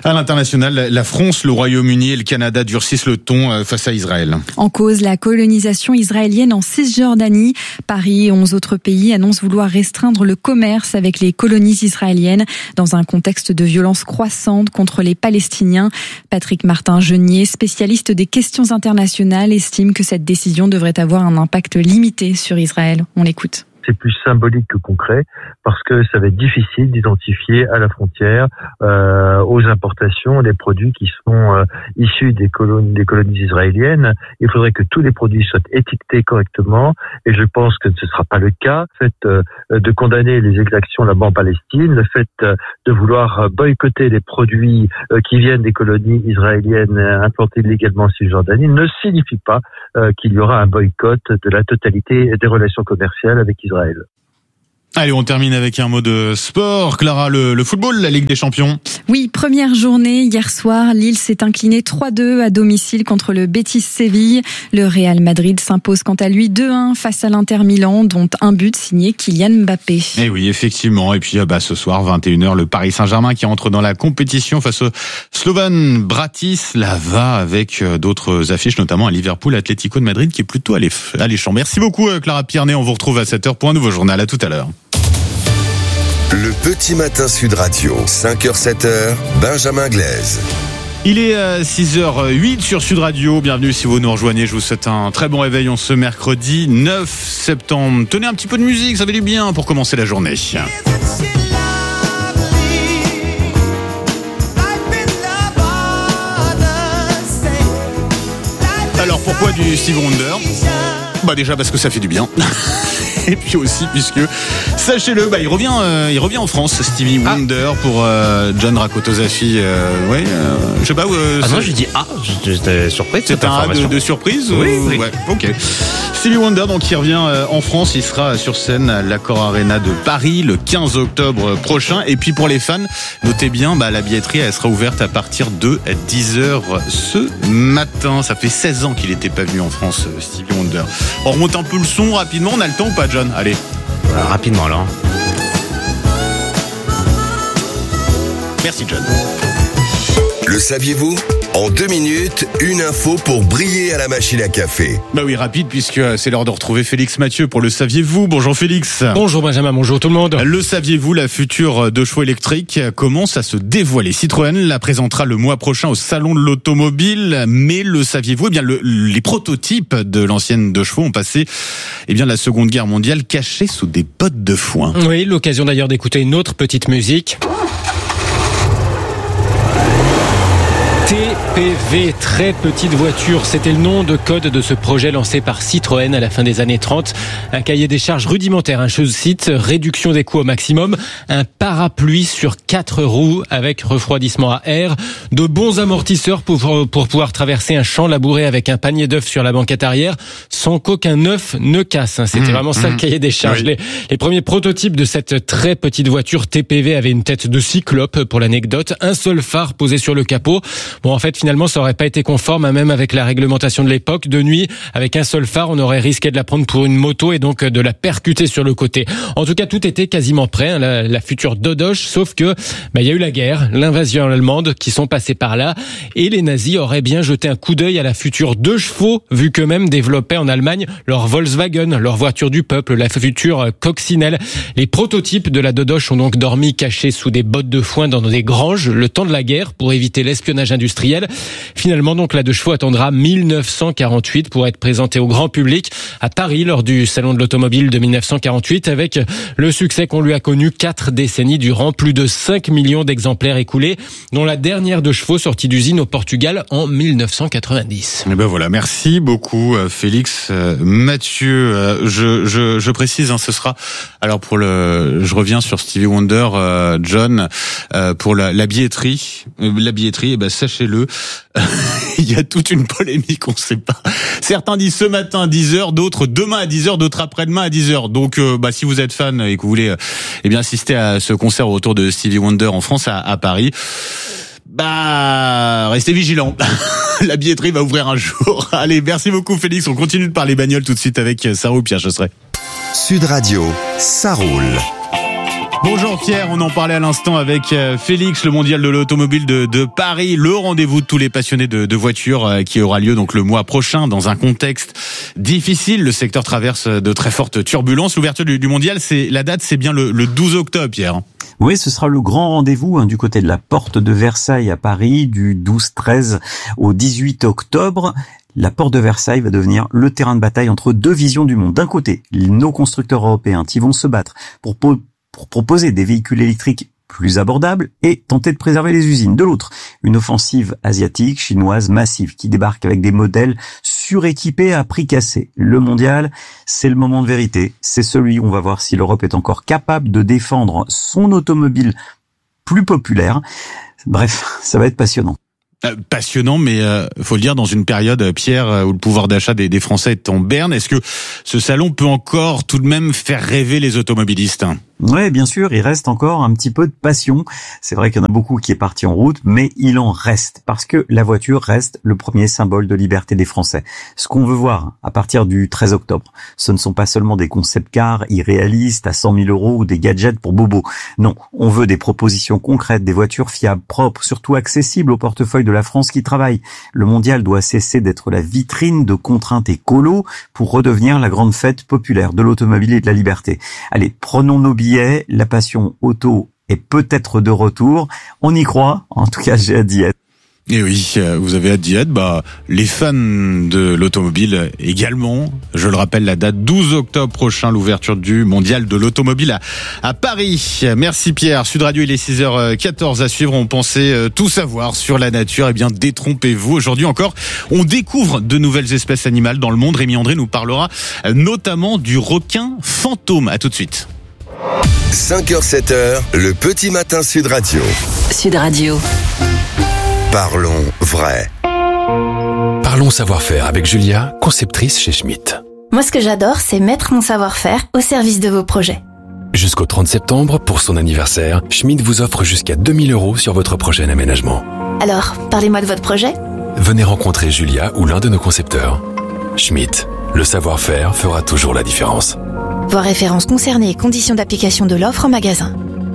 À l'international, la France, le Royaume-Uni et le Canada durcissent le ton face à Israël. En cause, la colonisation israélienne en Cisjordanie. Paris et onze autres pays annoncent vouloir restreindre le commerce avec les colonies israéliennes dans un contexte de violence croissante contre les Palestiniens. Patrick Martin-Genier, spécialiste des questions internationales, estime que cette décision devrait avoir un impact limité sur Israël. On l'écoute. C'est plus symbolique que concret parce que ça va être difficile d'identifier à la frontière euh, aux importations les produits qui sont euh, issus des colonies, des colonies israéliennes. Il faudrait que tous les produits soient étiquetés correctement et je pense que ce ne sera pas le cas. Le fait euh, de condamner les exactions là-bas en Palestine, le fait euh, de vouloir boycotter les produits euh, qui viennent des colonies israéliennes implantées illégalement en Cisjordanie ne signifie pas euh, qu'il y aura un boycott de la totalité des relations commerciales avec Israël. Allez, on termine avec un mot de sport. Clara, le, le football, la Ligue des Champions. Oui, première journée. Hier soir, Lille s'est incliné trois deux à domicile contre le Betis Séville. Le Real Madrid s'impose quant à lui deux un face à l'Inter Milan, dont un but signé Kylian Mbappé. Eh oui, effectivement. Et puis bah, ce soir, vingt et une heures, le Paris Saint-Germain qui entre dans la compétition face au Slovan Bratislava avec d'autres affiches, notamment à Liverpool, Atlético de Madrid qui est plutôt alléchant. Merci beaucoup Clara Pierné. On vous retrouve à sept heures pour un nouveau journal. À tout à l'heure. Le Petit Matin Sud Radio, cinq heures sept heures, Benjamin Glaise. Il est six heures huit sur Sud Radio. Bienvenue si vous nous rejoignez. Je vous souhaite un très bon réveil en ce mercredi neuf septembre. Tenez un petit peu de musique, ça fait du bien pour commencer la journée. Alors pourquoi du Stevie Wonder ? Bah déjà parce que ça fait du bien. Et puis aussi puisque, sachez-le, bah il revient, euh, il revient en France, Stevie Wonder, ah. pour euh, John Rakotozafi. Euh, ouais, euh, je sais pas. Euh, ah non, j'ai dit ah, j'étais surpris. C'est un A de, de surprise. Oui, ou... oui. Ouais, ok. Stevie Wonder, donc qui revient euh, en France, il sera sur scène à l'Accor Arena de Paris le quinze octobre prochain. Et puis pour les fans, notez bien, bah la billetterie elle sera ouverte à partir de dix heures ce matin. Ça fait seize ans qu'il n'était pas venu en France, Stevie Wonder. On remonte un peu le son rapidement. On a le temps ou pas, John? Allez. Voilà, rapidement alors. Merci John. Le saviez-vous ? En deux minutes, une info pour briller à la machine à café. Bah oui, rapide, puisque c'est l'heure de retrouver Félix Mathieu pour le saviez-vous. Bonjour Félix. Bonjour Benjamin, bonjour tout le monde. Le saviez-vous, la future deux chevaux électrique commence à se dévoiler. Citroën la présentera le mois prochain au Salon de l'Automobile. Mais le saviez-vous, eh bien, le, les prototypes de l'ancienne deux chevaux ont passé, eh bien, la Seconde Guerre mondiale cachés sous des bottes de foin. Oui, l'occasion d'ailleurs d'écouter une autre petite musique. T P V, très petite voiture, c'était le nom de code de ce projet lancé par Citroën à la fin des années trente. Un cahier des charges rudimentaire, un je cite, réduction des coûts au maximum, un parapluie sur quatre roues avec refroidissement à air, de bons amortisseurs pour, pour pouvoir traverser un champ labouré avec un panier d'œufs sur la banquette arrière sans qu'aucun œuf ne casse. C'était mmh, vraiment ça mmh. le cahier des charges. Oui. Les, les premiers prototypes de cette très petite voiture T P V avaient une tête de cyclope pour l'anecdote, un seul phare posé sur le capot. Bon, en fait, finalement, ça aurait pas été conforme, même avec la réglementation de l'époque. De nuit, avec un seul phare, on aurait risqué de la prendre pour une moto et donc de la percuter sur le côté. En tout cas, tout était quasiment prêt, hein, la, la future Dodoche, sauf que, bah, il y a eu la guerre, l'invasion allemande qui sont passés par là, et les nazis auraient bien jeté un coup d'œil à la future deux chevaux, vu qu'eux-mêmes développaient en Allemagne leur Volkswagen, leur voiture du peuple, la future Coccinelle. Les prototypes de la Dodoche ont donc dormi cachés sous des bottes de foin dans des granges le temps de la guerre pour éviter l'espionnage industriel. Finalement, donc, la deux chevaux attendra mille neuf cent quarante-huit pour être présentée au grand public à Paris lors du Salon de l'Automobile de mille neuf cent quarante-huit avec le succès qu'on lui a connu quatre décennies durant, plus de cinq millions d'exemplaires écoulés, dont la dernière deux chevaux sortie d'usine au Portugal en mille neuf cent quatre-vingt-dix. Et ben voilà, merci beaucoup Félix euh, Mathieu. Euh, je, je, je précise, hein, ce sera alors pour le, je reviens sur Stevie Wonder, euh, John, euh, pour la, la billetterie, euh, la billetterie, et ben sachez-le. Il y a toute une polémique, on ne sait pas. Certains disent ce matin à dix heures, d'autres demain à dix heures, d'autres après-demain à dix heures. Donc, euh, bah, si vous êtes fan et que vous voulez, euh, eh bien, assister à ce concert au retour de Stevie Wonder en France, à, à Paris, bah, restez vigilants. La billetterie va ouvrir un jour. Allez, merci beaucoup Félix. On continue de parler bagnole tout de suite avec Sarah ou Pierre Chasseret. Sud Radio, ça roule. Bonjour Pierre, on en parlait à l'instant avec Félix, le mondial de l'automobile de, de Paris, le rendez-vous de tous les passionnés de, de voitures qui aura lieu donc le mois prochain dans un contexte difficile. Le secteur traverse de très fortes turbulences. L'ouverture du, du mondial, c'est la date, c'est bien le, le douze octobre, Pierre. Oui, ce sera le grand rendez-vous hein, du côté de la porte de Versailles à Paris du douze treize au dix-huit octobre. La porte de Versailles va devenir le terrain de bataille entre deux visions du monde. D'un côté, nos constructeurs européens qui vont se battre pour pour proposer des véhicules électriques plus abordables et tenter de préserver les usines. De l'autre, une offensive asiatique, chinoise, massive, qui débarque avec des modèles suréquipés à prix cassé. Le mondial, c'est le moment de vérité. C'est celui où on va voir si l'Europe est encore capable de défendre son automobile plus populaire. Bref, ça va être passionnant. Euh, passionnant, mais euh, faut le dire, dans une période, Pierre, où le pouvoir d'achat des, des Français est en berne. Est-ce que ce salon peut encore tout de même faire rêver les automobilistes ? Ouais, bien sûr, il reste encore un petit peu de passion. C'est vrai qu'il y en a beaucoup qui est parti en route, mais il en reste parce que la voiture reste le premier symbole de liberté des Français. Ce qu'on veut voir à partir du treize octobre, ce ne sont pas seulement des concept cars irréalistes à cent mille euros ou des gadgets pour bobos. Non, on veut des propositions concrètes, des voitures fiables, propres, surtout accessibles au portefeuille de la France qui travaille. Le mondial doit cesser d'être la vitrine de contraintes écolo pour redevenir la grande fête populaire de l'automobile et de la liberté. Allez, prenons nos billets. La passion auto est peut-être de retour. On y croit. En tout cas, j'ai hâte d'y être. Et oui, vous avez hâte d'y être. Bah, les fans de l'automobile également. Je le rappelle, la date douze octobre prochain, l'ouverture du mondial de l'automobile à, à Paris. Merci Pierre. Sud Radio, il est six heures quatorze à suivre. On pensait tout savoir sur la nature. Eh bien, détrompez-vous. Aujourd'hui encore, on découvre de nouvelles espèces animales dans le monde. Rémi André nous parlera notamment du requin fantôme. À tout de suite. cinq heures sept heures, le petit matin Sud Radio. Sud Radio. Parlons vrai. Parlons savoir-faire avec Julia, conceptrice chez Schmitt. Moi, ce que j'adore, c'est mettre mon savoir-faire au service de vos projets. Jusqu'au trente septembre, pour son anniversaire, Schmitt vous offre jusqu'à deux mille euros sur votre projet d'aménagement. Alors, parlez-moi de votre projet. Venez rencontrer Julia ou l'un de nos concepteurs. Schmitt, le savoir-faire fera toujours la différence. Voir références concernées et conditions d'application de l'offre en magasin.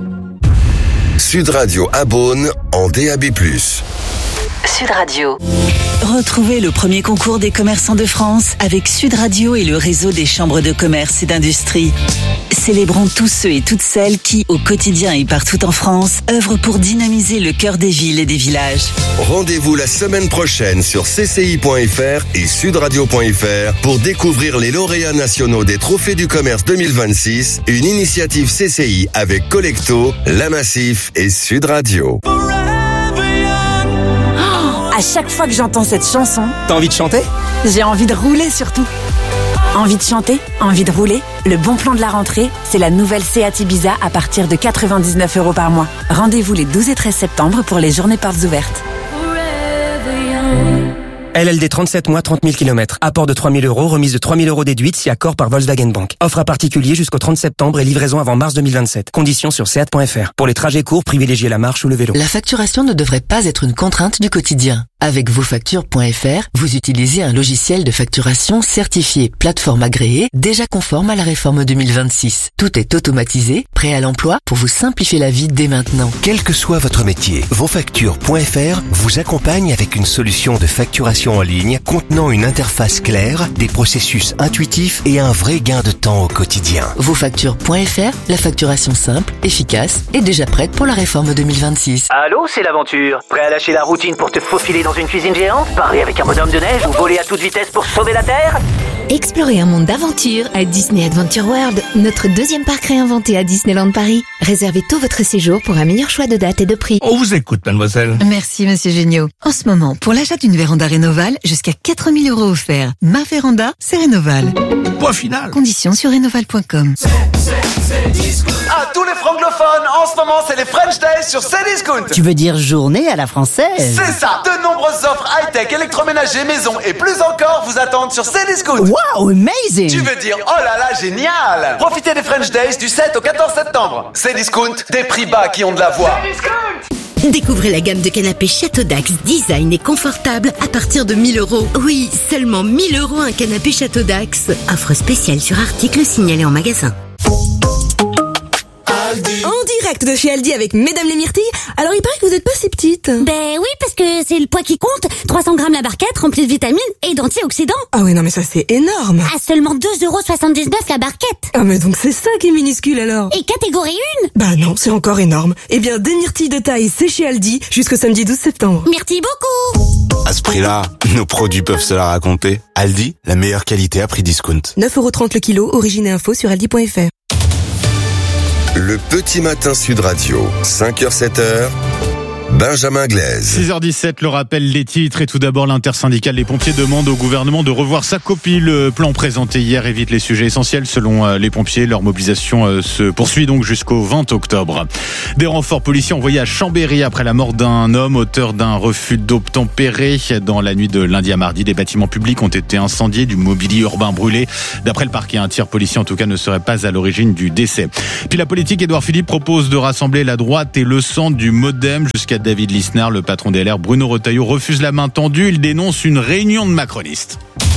Sud Radio à Beaune en D A B plus. Sud Radio. Retrouvez le premier concours des commerçants de France avec Sud Radio et le réseau des chambres de commerce et d'industrie. Célébrons tous ceux et toutes celles qui, au quotidien et partout en France, œuvrent pour dynamiser le cœur des villes et des villages. Rendez-vous la semaine prochaine sur c c i point f r et sudradio point f r pour découvrir les lauréats nationaux des Trophées du Commerce deux mille vingt-six, une initiative C C I avec Collecto, La Massif et Sud Radio. À chaque fois que j'entends cette chanson, t'as envie de chanter ? J'ai envie de rouler surtout. Envie de chanter, envie de rouler. Le bon plan de la rentrée, c'est la nouvelle Seat Ibiza à partir de quatre-vingt-dix-neuf euros par mois. Rendez-vous les douze et treize septembre pour les journées portes ouvertes. L L D trente-sept mois, trente mille kilomètres. Apport de trois mille euros, remise de trois mille euros déduite si accord par Volkswagen Bank. Offre à particulier jusqu'au trente septembre et livraison avant mars deux mille vingt-sept. Conditions sur seat point f r. Pour les trajets courts, privilégiez la marche ou le vélo. La facturation ne devrait pas être une contrainte du quotidien. Avec vosfactures point f r, vous utilisez un logiciel de facturation certifié plateforme agréée, déjà conforme à la réforme deux mille vingt-six. Tout est automatisé, prêt à l'emploi pour vous simplifier la vie dès maintenant. Quel que soit votre métier, vosfactures point f r vous accompagne avec une solution de facturation en ligne contenant une interface claire, des processus intuitifs et un vrai gain de temps au quotidien. vosfactures point f r, la facturation simple, efficace et déjà prête pour la réforme deux mille vingt-six. Allô, c'est l'aventure. Prêt à lâcher la routine pour te faufiler dans une cuisine géante, parler avec un bonhomme de neige ou voler à toute vitesse pour sauver la Terre ? Explorez un monde d'aventure à Disney Adventure World, notre deuxième parc réinventé à Disneyland Paris. Réservez tôt votre séjour pour un meilleur choix de date et de prix. On vous écoute, mademoiselle. Merci, monsieur Géniaud. En ce moment, pour l'achat d'une véranda Rénoval, jusqu'à quatre mille euros offerts. Ma véranda, c'est Rénoval. Point final. Conditions sur rénoval point com. À tous les francophones, en ce moment, c'est les French Days sur Cdiscount. Tu veux dire journée à la française? C'est ça. De nombreuses offres high-tech, électroménager, maison et plus encore vous attendent sur Cdiscount. Wow, amazing. Tu veux dire, oh là là, génial. Profitez des French Days du sept au quatorze septembre. Cdiscount, des prix bas qui ont de la voix. Découvrez la gamme de canapés Château Dax, design et confortable à partir de mille euros. Oui, seulement mille euros un canapé Château Dax. Offre spéciale sur article signalé en magasin. Oh direct de chez Aldi avec Mesdames les Myrtilles. Alors il paraît que vous êtes pas si petite. Ben oui, parce que c'est le poids qui compte. trois cents grammes la barquette, remplie de vitamines et d'antioxydants. Ah ouais, non mais ça c'est énorme. À seulement deux euros soixante-dix-neuf la barquette. Ah mais donc c'est ça qui est minuscule alors. Et catégorie un. Bah non, c'est encore énorme. Eh bien, des myrtilles de taille, c'est chez Aldi jusqu'au samedi douze septembre. Merci beaucoup. À ce prix-là, nos produits peuvent se la raconter. Aldi, la meilleure qualité à prix discount. neuf euros trente le kilo, origine et info sur aldi point f r. Le petit matin Sud Radio, cinq heures sept heures. Benjamin Glaise. six heures dix-sept, le rappel des titres et tout d'abord l'intersyndicale des pompiers demande au gouvernement de revoir sa copie. Le plan présenté hier évite les sujets essentiels selon les pompiers. Leur mobilisation se poursuit donc jusqu'au vingt octobre. Des renforts policiers envoyés à Chambéry après la mort d'un homme auteur d'un refus d'obtempérer. Dans la nuit de lundi à mardi, des bâtiments publics ont été incendiés, du mobilier urbain brûlé. D'après le parquet, un tir policier en tout cas ne serait pas à l'origine du décès. Puis la politique, Édouard Philippe propose de rassembler la droite et le centre du MoDem jusqu'à David Lisnard. Le patron des L R, Bruno Retailleau, refuse la main tendue. Il dénonce une réunion de macronistes.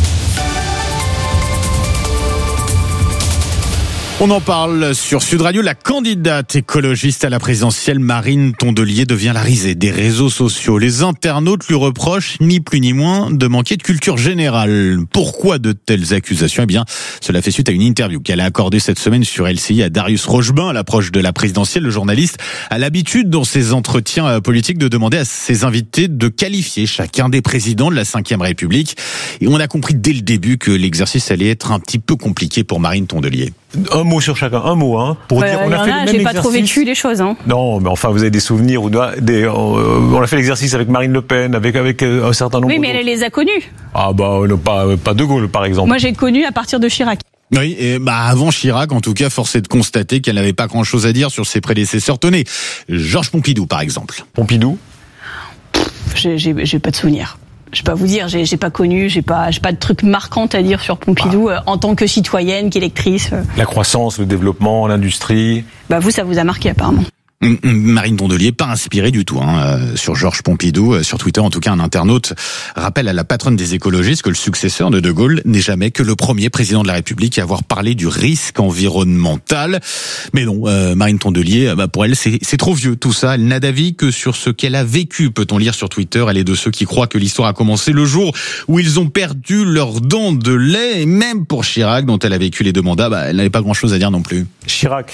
On en parle sur Sud Radio. La candidate écologiste à la présidentielle, Marine Tondelier, devient la risée des réseaux sociaux. Les internautes lui reprochent, ni plus ni moins, de manquer de culture générale. Pourquoi de telles accusations ? Eh bien, cela fait suite à une interview qu'elle a accordée cette semaine sur L C I à Darius Rochebain à l'approche de la présidentielle. Le journaliste a l'habitude, dans ses entretiens politiques, de demander à ses invités de qualifier chacun des présidents de la cinquième République. Et on a compris dès le début que l'exercice allait être un petit peu compliqué pour Marine Tondelier. Un mot sur chacun, un mot, hein, pour bah, dire on a, a fait le même j'ai exercice. Pas trop vécu les choses, hein. Non, mais enfin, vous avez des souvenirs ou des, euh, on a fait l'exercice avec Marine Le Pen, avec avec un certain nombre. Oui, mais elle les a connus. Ah bah pas pas De Gaulle, par exemple. Moi, j'ai connu à partir de Chirac. Oui, et bah avant Chirac, en tout cas, force est de constater qu'elle n'avait pas grand-chose à dire sur ses prédécesseurs. Tenez, Georges Pompidou, par exemple. Pompidou. Pff, j'ai, j'ai, j'ai pas de souvenirs. Je peux pas vous dire, j'ai, j'ai pas connu, j'ai pas, j'ai pas de trucs marquants à dire sur Pompidou ah. euh, en tant que citoyenne, qu'électrice. Euh. La croissance, le développement, l'industrie. Bah vous, ça vous a marqué apparemment. Marine Tondelier, pas inspirée du tout hein, euh, sur Georges Pompidou. Euh, sur Twitter, en tout cas, un internaute rappelle à la patronne des écologistes que le successeur de De Gaulle n'est jamais que le premier président de la République à avoir parlé du risque environnemental. Mais non, euh, Marine Tondelier, bah, pour elle, c'est, c'est trop vieux tout ça. Elle n'a d'avis que sur ce qu'elle a vécu, peut-on lire sur Twitter. Elle est de ceux qui croient que l'histoire a commencé le jour où ils ont perdu leurs dents de lait. Et même pour Chirac, dont elle a vécu les deux mandats, bah, elle n'avait pas grand-chose à dire non plus. Chirac.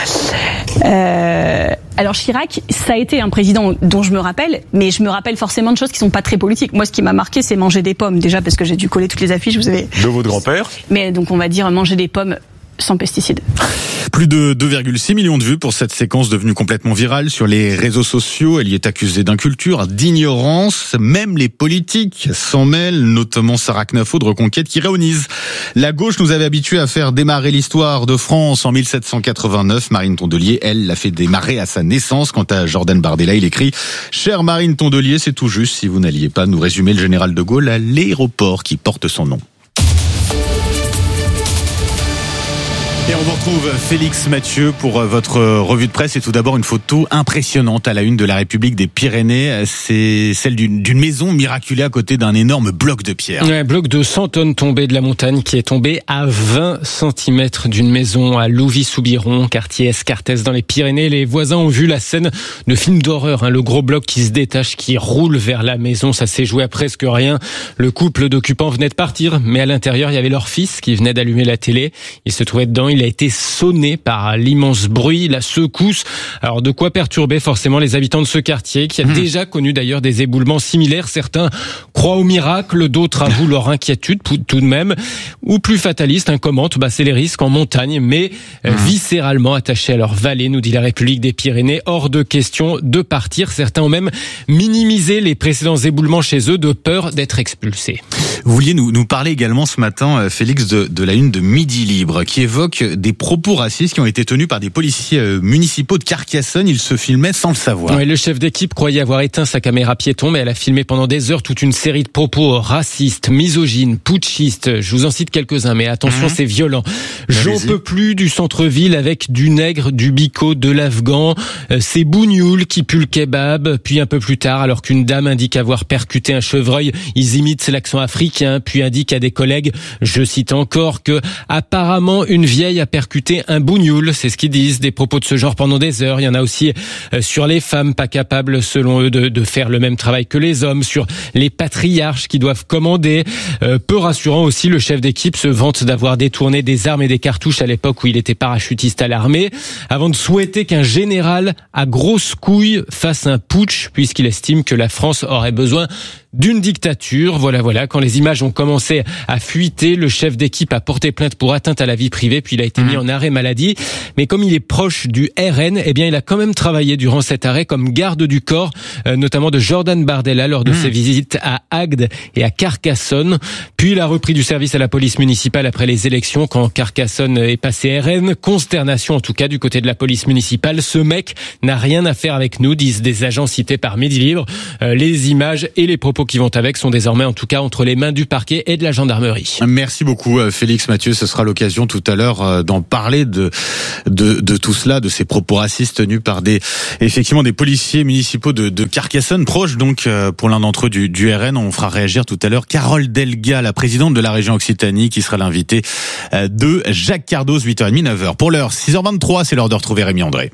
Euh... Alors Chirac, ça a été un président dont je me rappelle, mais je me rappelle forcément de choses qui sont pas très politiques. Moi, ce qui m'a marqué, c'est manger des pommes, déjà parce que j'ai dû coller toutes les affiches. Vous avez de votre grand-père. Mais donc on va dire manger des pommes sans pesticides. Plus de deux virgule six millions de vues pour cette séquence devenue complètement virale sur les réseaux sociaux. Elle y est accusée d'inculture, d'ignorance. Même les politiques s'en mêlent, notamment Sarah Knafo de Reconquête qui ironise. La gauche nous avait habitués à faire démarrer l'histoire de France en mille sept cent quatre-vingt-neuf. Marine Tondelier, elle, l'a fait démarrer à sa naissance. Quant à Jordan Bardella, il écrit « Chère Marine Tondelier, c'est tout juste si vous n'alliez pas nous résumer le général de Gaulle à l'aéroport qui porte son nom. » Et on vous retrouve Félix Mathieu pour votre revue de presse. Et tout d'abord une photo impressionnante à la une de la République des Pyrénées. C'est celle d'une, d'une maison miraculée à côté d'un énorme bloc de pierre. Un bloc de cent tonnes tombé de la montagne qui est tombé à vingt centimètres d'une maison à Louvy-Soubiron, quartier Escartès dans les Pyrénées. Les voisins ont vu la scène de film d'horreur. Hein. Le gros bloc qui se détache, qui roule vers la maison. Ça s'est joué à presque rien. Le couple d'occupants venait de partir, mais à l'intérieur, il y avait leur fils qui venait d'allumer la télé. Il se trouvait dedans. Il a été sonné par l'immense bruit, la secousse. Alors de quoi perturber forcément les habitants de ce quartier qui a mmh. déjà connu d'ailleurs des éboulements similaires. Certains croient au miracle, d'autres avouent leur inquiétude tout de même. Ou plus fataliste, un commente, bah, c'est les risques en montagne, mais mmh. viscéralement attachés à leur vallée, nous dit la République des Pyrénées. Hors de question de partir. Certains ont même minimisé les précédents éboulements chez eux de peur d'être expulsés. Vous vouliez nous, nous parler également ce matin, Félix, de, de la une de Midi Libre, qui évoque des propos racistes qui ont été tenus par des policiers municipaux de Carcassonne. Ils se filmaient sans le savoir. Oui, le chef d'équipe croyait avoir éteint sa caméra piéton, mais elle a filmé pendant des heures toute une série de propos racistes, misogynes, putschistes. Je vous en cite quelques-uns, mais attention, mmh. c'est violent. J'en peux plus du centre-ville avec du nègre, du bico, de l'afghan. C'est bougnoul qui pue le kebab. Puis un peu plus tard, alors qu'une dame indique avoir percuté un chevreuil, ils imitent l'accent africain, puis indiquent à des collègues, je cite encore, que apparemment une vieille travail à percuter un bougnoul, c'est ce qu'ils disent. Des propos de ce genre pendant des heures. Il y en a aussi sur les femmes pas capables, selon eux, de, de faire le même travail que les hommes, sur les patriarches qui doivent commander. Euh, peu rassurant aussi, le chef d'équipe se vante d'avoir détourné des armes et des cartouches à l'époque où il était parachutiste à l'armée, avant de souhaiter qu'un général à grosses couilles fasse un putsch, puisqu'il estime que la France aurait besoin d'une dictature. Voilà, voilà. Quand les images ont commencé à fuiter, le chef d'équipe a porté plainte pour atteinte à la vie privée, puis il a été mmh. mis en arrêt maladie. Mais comme il est proche du R N, eh bien, il a quand même travaillé durant cet arrêt comme garde du corps, euh, notamment de Jordan Bardella lors de mmh. ses visites à Agde et à Carcassonne. Puis il a repris du service à la police municipale après les élections, quand Carcassonne est passé R N. Consternation, en tout cas, du côté de la police municipale. Ce mec n'a rien à faire avec nous, disent des agents cités par Midi Libre. Euh, les images et les propos qui vont avec sont désormais en tout cas entre les mains du parquet et de la gendarmerie. Merci beaucoup Félix Mathieu, ce sera l'occasion tout à l'heure d'en parler de de, de tout cela, de ces propos racistes tenus par des effectivement des policiers municipaux de, de Carcassonne, proches donc pour l'un d'entre eux du, du R N. On fera réagir tout à l'heure Carole Delga, la présidente de la région Occitanie, qui sera l'invitée de Jacques Cardoz, huit heures trente, neuf heures. Pour l'heure, six heures vingt-trois, c'est l'heure de retrouver Rémi André.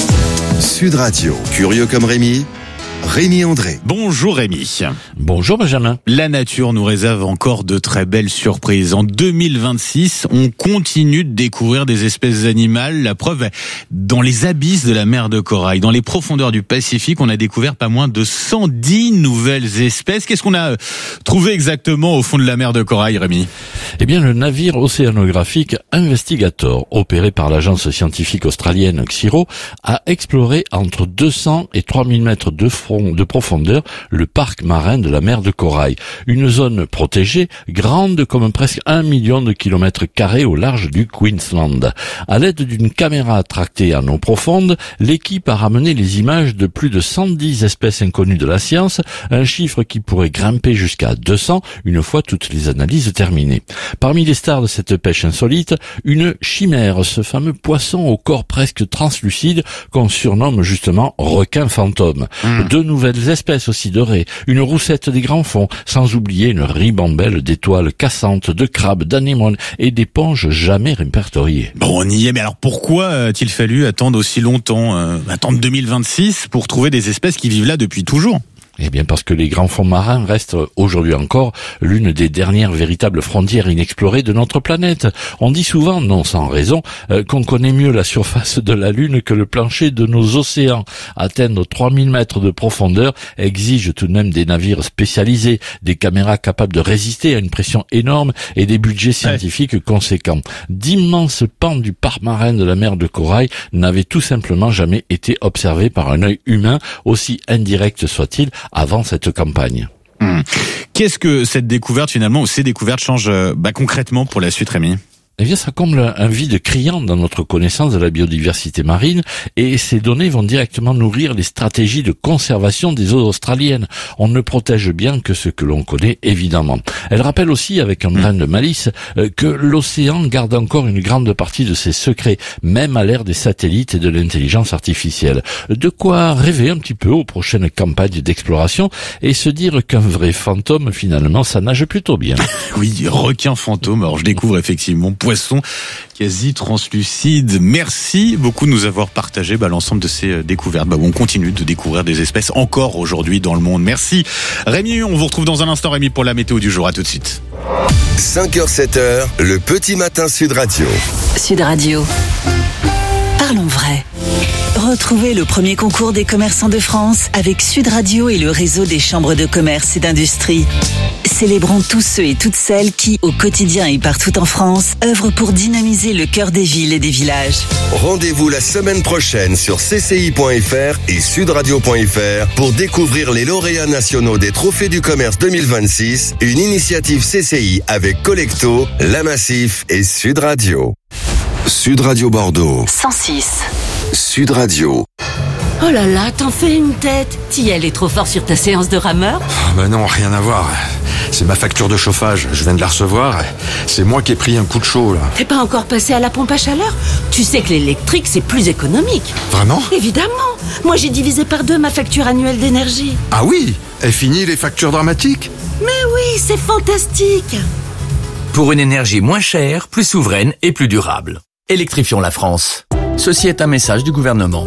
Sud Radio, curieux comme Rémi, Rémi André. Bonjour Rémi. Bonjour Benjamin. La nature nous réserve encore de très belles surprises. En deux mille vingt-six, on continue de découvrir des espèces animales. La preuve, dans les abysses de la mer de Corail, dans les profondeurs du Pacifique, on a découvert pas moins de cent dix nouvelles espèces. Qu'est-ce qu'on a trouvé exactement au fond de la mer de Corail, Rémi ? Eh bien, le navire océanographique Investigator, opéré par l'agence scientifique australienne Xiro, a exploré entre deux cents et trois mille mètres de fond de profondeur le parc marin de la mer de Corail, une zone protégée grande comme presque un million de kilomètres carrés au large du Queensland. À l'aide d'une caméra tractée en eau profonde, l'équipe a ramené les images de plus de cent dix espèces inconnues de la science, un chiffre qui pourrait grimper jusqu'à deux cents une fois toutes les analyses terminées. Parmi les stars de cette pêche insolite, une chimère, ce fameux poisson au corps presque translucide qu'on surnomme justement requin fantôme. Mmh. Deux nouvelles espèces aussi dorées, une roussette des grands fonds, sans oublier une ribambelle d'étoiles cassantes, de crabes, d'anémones et d'éponges jamais répertoriées. Bon, on y est, mais alors pourquoi a-t-il fallu attendre aussi longtemps, euh, attendre deux mille vingt-six pour trouver des espèces qui vivent là depuis toujours ? Eh bien parce que les grands fonds marins restent aujourd'hui encore l'une des dernières véritables frontières inexplorées de notre planète. On dit souvent, non sans raison, euh, qu'on connaît mieux la surface de la Lune que le plancher de nos océans. Atteindre trois mille mètres de profondeur exige tout de même des navires spécialisés, des caméras capables de résister à une pression énorme et des budgets scientifiques ouais. conséquents. D'immenses pans du parc marin de la mer de Corail n'avaient tout simplement jamais été observés par un œil humain, aussi indirect soit-il, avant cette campagne. Hum. Qu'est-ce que cette découverte finalement, ou ces découvertes changent bah, concrètement pour la suite, Rémi ? Eh bien, ça comble un vide criant dans notre connaissance de la biodiversité marine et ces données vont directement nourrir les stratégies de conservation des eaux australiennes. On ne protège bien que ce que l'on connaît, évidemment. Elle rappelle aussi, avec un brin de malice, que l'océan garde encore une grande partie de ses secrets, même à l'ère des satellites et de l'intelligence artificielle. De quoi rêver un petit peu aux prochaines campagnes d'exploration et se dire qu'un vrai fantôme, finalement, ça nage plutôt bien. Oui, requin fantôme. Alors, je découvre effectivement poisson quasi translucide. Merci beaucoup de nous avoir partagé bah, l'ensemble de ces découvertes. Bah, on continue de découvrir des espèces encore aujourd'hui dans le monde. Merci Rémi, on vous retrouve dans un instant Rémi pour la météo du jour. À tout de suite. cinq heures sept heures, le petit matin Sud Radio. Sud Radio. Parlons vrai. Retrouvez le premier concours des commerçants de France avec Sud Radio et le réseau des chambres de commerce et d'industrie. Célébrons tous ceux et toutes celles qui, au quotidien et partout en France, œuvrent pour dynamiser le cœur des villes et des villages. Rendez-vous la semaine prochaine sur c c i point f r et sud radio point f r pour découvrir les lauréats nationaux des Trophées du Commerce deux mille vingt-six, une initiative C C I avec Collecto, La Massif et Sud Radio. Sud Radio Bordeaux. cent six. Sud Radio. Oh là là, t'en fais une tête. T'y allais trop fort sur ta séance de rameur ? Oh ben non, rien à voir. C'est ma facture de chauffage, je viens de la recevoir. C'est moi qui ai pris un coup de chaud, là. T'es pas encore passé à la pompe à chaleur ? Tu sais que l'électrique, c'est plus économique. Vraiment ? Évidemment. Moi, j'ai divisé par deux ma facture annuelle d'énergie. Ah oui ? Et fini les factures dramatiques ? Mais oui, c'est fantastique. Pour une énergie moins chère, plus souveraine et plus durable. électrifions la France. Ceci est un message du gouvernement.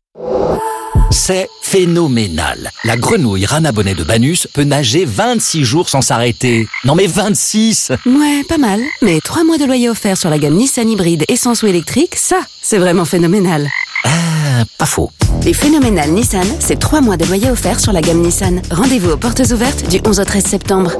C'est phénoménal. La grenouille rana bonnet de Banus peut nager vingt-six jours sans s'arrêter. Non mais vingt-six! Ouais, pas mal. Mais trois mois de loyer offert sur la gamme Nissan hybride essence ou électrique, ça, c'est vraiment phénoménal. Ah, pas faux. Les phénoménales Nissan, c'est trois mois de loyer offert sur la gamme Nissan. Rendez-vous aux portes ouvertes du onze au treize septembre.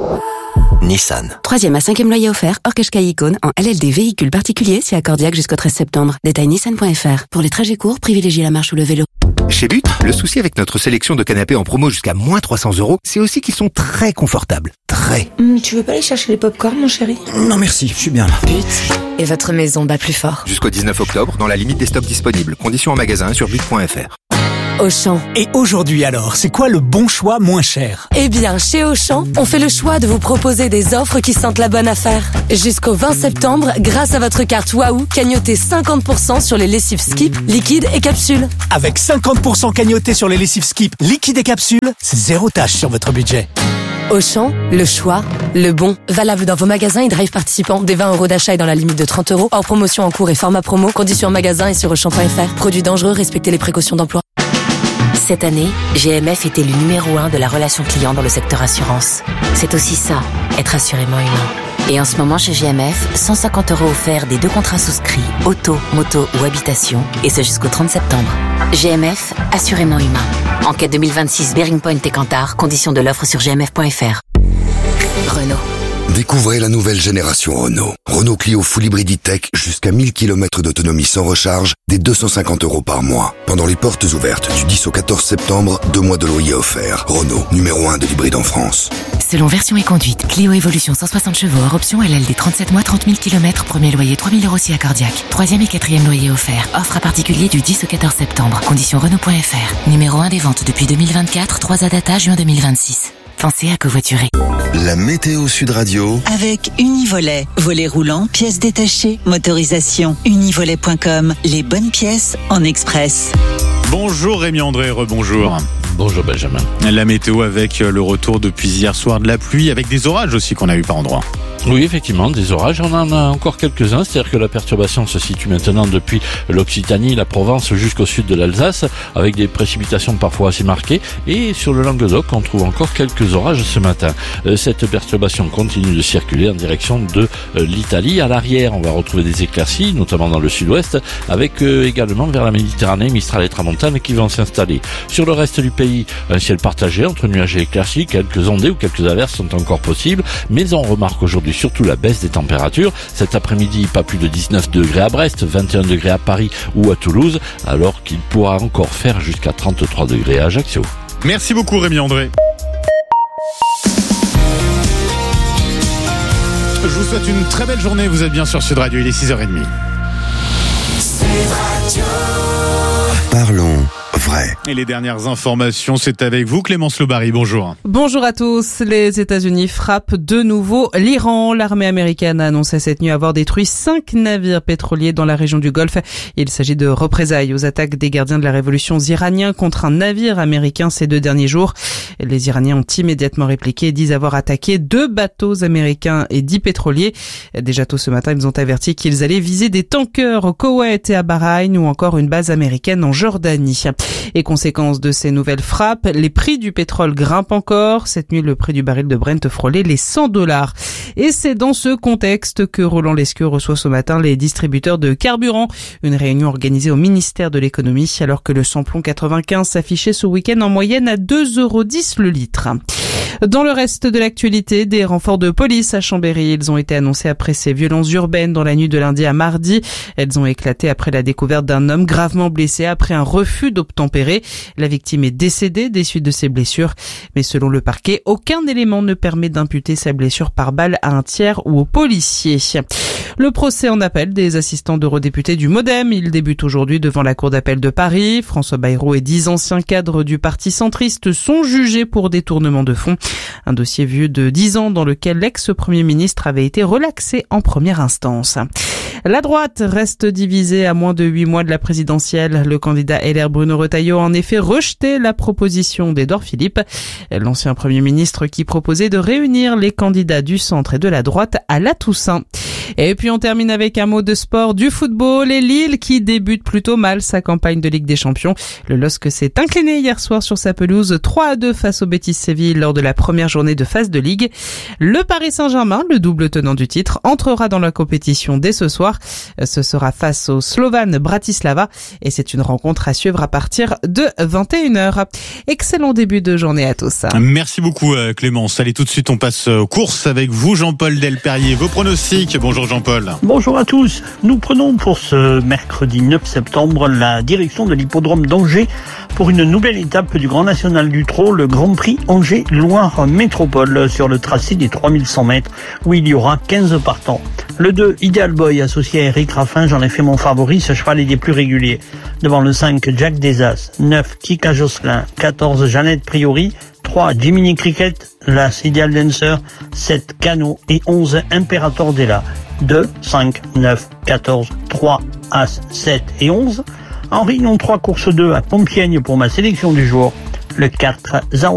Nissan. Troisième à cinquième loyer offert, hors Qashqai Icône, en L L D véhicule particulier, si accordiaque jusqu'au treize septembre. Détail nissan point f r. Pour les trajets courts, privilégiez la marche ou le vélo. Chez But, le souci avec notre sélection de canapés en promo jusqu'à moins trois cents euros, c'est aussi qu'ils sont très confortables. Très. Mmh, tu veux pas aller chercher les pop-corn, mon chéri? Non merci, je suis bien là. But. Et votre maison bat plus fort. Jusqu'au dix-neuf octobre, dans la limite des stocks disponibles. Conditions en magasin sur but point f r. Auchan. Et aujourd'hui alors, c'est quoi le bon choix moins cher? Eh bien, chez Auchan, on fait le choix de vous proposer des offres qui sentent la bonne affaire. Jusqu'au vingt septembre, grâce à votre carte Waouh, cagnotez cinquante pour cent sur les lessives Skip, liquides et capsules. Avec cinquante pour cent cagnotés sur les lessives Skip, liquides et capsules, c'est zéro tâche sur votre budget. Auchan, le choix, le bon. Valable dans vos magasins et drive participants. Des vingt euros d'achat et dans la limite de trente euros. Hors promotion en cours et format promo. Conditions en magasin et sur auchan point f r. Produits dangereux, respectez les précautions d'emploi. Cette année, G M F est élu numéro un de la relation client dans le secteur assurance. C'est aussi ça, être assurément humain. Et en ce moment chez G M F, cent cinquante euros offerts des deux contrats souscrits, auto, moto ou habitation, et ce jusqu'au trente septembre. G M F, assurément humain. Enquête deux mille vingt-six, Bearing Point et Kantar, conditions de l'offre sur g m f point f r. Renault. Découvrez la nouvelle génération Renault. Renault Clio Full Hybrid E-Tech jusqu'à mille kilomètres d'autonomie sans recharge, dès deux cent cinquante euros par mois. Pendant les portes ouvertes du dix au quatorze septembre, deux mois de loyer offerts. Renault, numéro un de l'hybride en France. Selon version et conduite, Clio Evolution cent soixante chevaux, hors option L L D trente-sept mois, trente mille kilomètres, premier loyer trois mille euros si accordiaque. Troisième et quatrième loyer offert. Offre à particulier du dix au quatorze septembre. Conditions Renault point f r. Numéro un des ventes depuis deux mille vingt-quatre, trois à data, juin deux mille vingt-six. Pensez à covoiturer. La météo Sud Radio. Avec Univolet. Volet roulant, pièces détachées, motorisation. Univolet point com. Les bonnes pièces en express. Bonjour Rémi André, rebonjour. Bonjour Benjamin. La météo avec le retour depuis hier soir de la pluie, avec des orages aussi qu'on a eu par endroits. Oui, effectivement, des orages. On en a encore quelques-uns. C'est-à-dire que la perturbation se situe maintenant depuis l'Occitanie, la Provence jusqu'au sud de l'Alsace, avec des précipitations parfois assez marquées. Et sur le Languedoc, on trouve encore quelques orages ce matin. Cette perturbation continue de circuler en direction de l'Italie. À l'arrière, on va retrouver des éclaircies, notamment dans le sud-ouest, avec également vers la Méditerranée, Mistral et Tramontane qui vont s'installer. Sur le reste du pays, un ciel partagé entre nuages et éclaircies. Quelques ondées ou quelques averses sont encore possibles, mais on remarque aujourd'hui surtout la baisse des températures. Cet après-midi, pas plus de dix-neuf degrés à Brest, vingt et un degrés à Paris ou à Toulouse, alors qu'il pourra encore faire jusqu'à trente-trois degrés à Ajaccio. Merci beaucoup Rémi André. Je vous souhaite une très belle journée, vous êtes bien sur Sud Radio, il est six heures trente. Sud Radio. Parlons vrai. Et les dernières informations, c'est avec vous Clémence Lobary, bonjour. Bonjour à tous. Les États-Unis frappent de nouveau l'Iran. L'armée américaine a annoncé cette nuit avoir détruit cinq navires pétroliers dans la région du Golfe. Il s'agit de représailles aux attaques des gardiens de la révolution iraniens contre un navire américain ces deux derniers jours. Les Iraniens ont immédiatement répliqué et disent avoir attaqué deux bateaux américains et dix pétroliers. Déjà tôt ce matin, ils ont averti qu'ils allaient viser des tankers au Koweït et à Bahreïn ou encore une base américaine en Jordanie. Et conséquence de ces nouvelles frappes, les prix du pétrole grimpent encore. Cette nuit, le prix du baril de Brent frôlait les cent dollars. Et c'est dans ce contexte que Roland Lescure reçoit ce matin les distributeurs de carburant. Une réunion organisée au ministère de l'économie alors que le samplon quatre-vingt-quinze s'affichait ce week-end en moyenne à deux euros dix le litre. Dans le reste de l'actualité, des renforts de police à Chambéry. Ils ont été annoncés après ces violences urbaines dans la nuit de lundi à mardi. Elles ont éclaté après la découverte d'un homme gravement blessé après un refus d'obtempérer. La victime est décédée des suites de ses blessures. Mais selon le parquet, aucun élément ne permet d'imputer sa blessure par balle à un tiers ou au policier. Le procès en appel des assistants d'eurodéputés du MoDem. Il débute aujourd'hui devant la Cour d'appel de Paris. François Bayrou et dix anciens cadres du parti centriste sont jugés pour détournement de fonds. Un dossier vieux de dix ans dans lequel l'ex-premier ministre avait été relaxé en première instance. La droite reste divisée à moins de huit mois de la présidentielle. Le candidat L R Bruno Retailleau a en effet rejeté la proposition d'Édouard Philippe, l'ancien premier ministre qui proposait de réunir les candidats du centre et de la droite à la Toussaint. Et puis on termine avec un mot de sport, du football et Lille qui débute plutôt mal sa campagne de Ligue des Champions. Le L O S C s'est incliné hier soir sur sa pelouse trois à deux face au Betis Séville lors de la première journée de phase de Ligue. Le Paris Saint-Germain, le double tenant du titre, entrera dans la compétition dès ce soir. Ce sera face au Slovan Bratislava et c'est une rencontre à suivre à partir de vingt et une heures. Excellent début de journée à tous. Merci beaucoup Clémence. Allez, tout de suite on passe aux courses avec vous Jean-Paul Delperrier. Vos pronostics. Bonjour Jean-Paul. Bonjour à tous. Nous prenons pour ce mercredi neuf septembre la direction de l'hippodrome d'Angers pour une nouvelle étape du Grand National du Trot, le Grand Prix Angers-Loire Métropole sur le tracé des trois mille cent mètres où il y aura quinze partants. Le deux, Ideal Boy, associé à Eric Raffin, j'en ai fait mon favori, ce cheval est des plus réguliers. Devant le cinq, Jack Desas, neuf, Kika Josselin, quatorze, Jeannette Priori, trois, Jiminy Cricket, l'As Ideal Dancer, sept, Cano et onze, Imperator Della. deux, cinq, neuf, quatorze, trois, As, sept et onze. En Réunion trois, course deux à Compiègne pour ma sélection du jour. Le quatre, Zao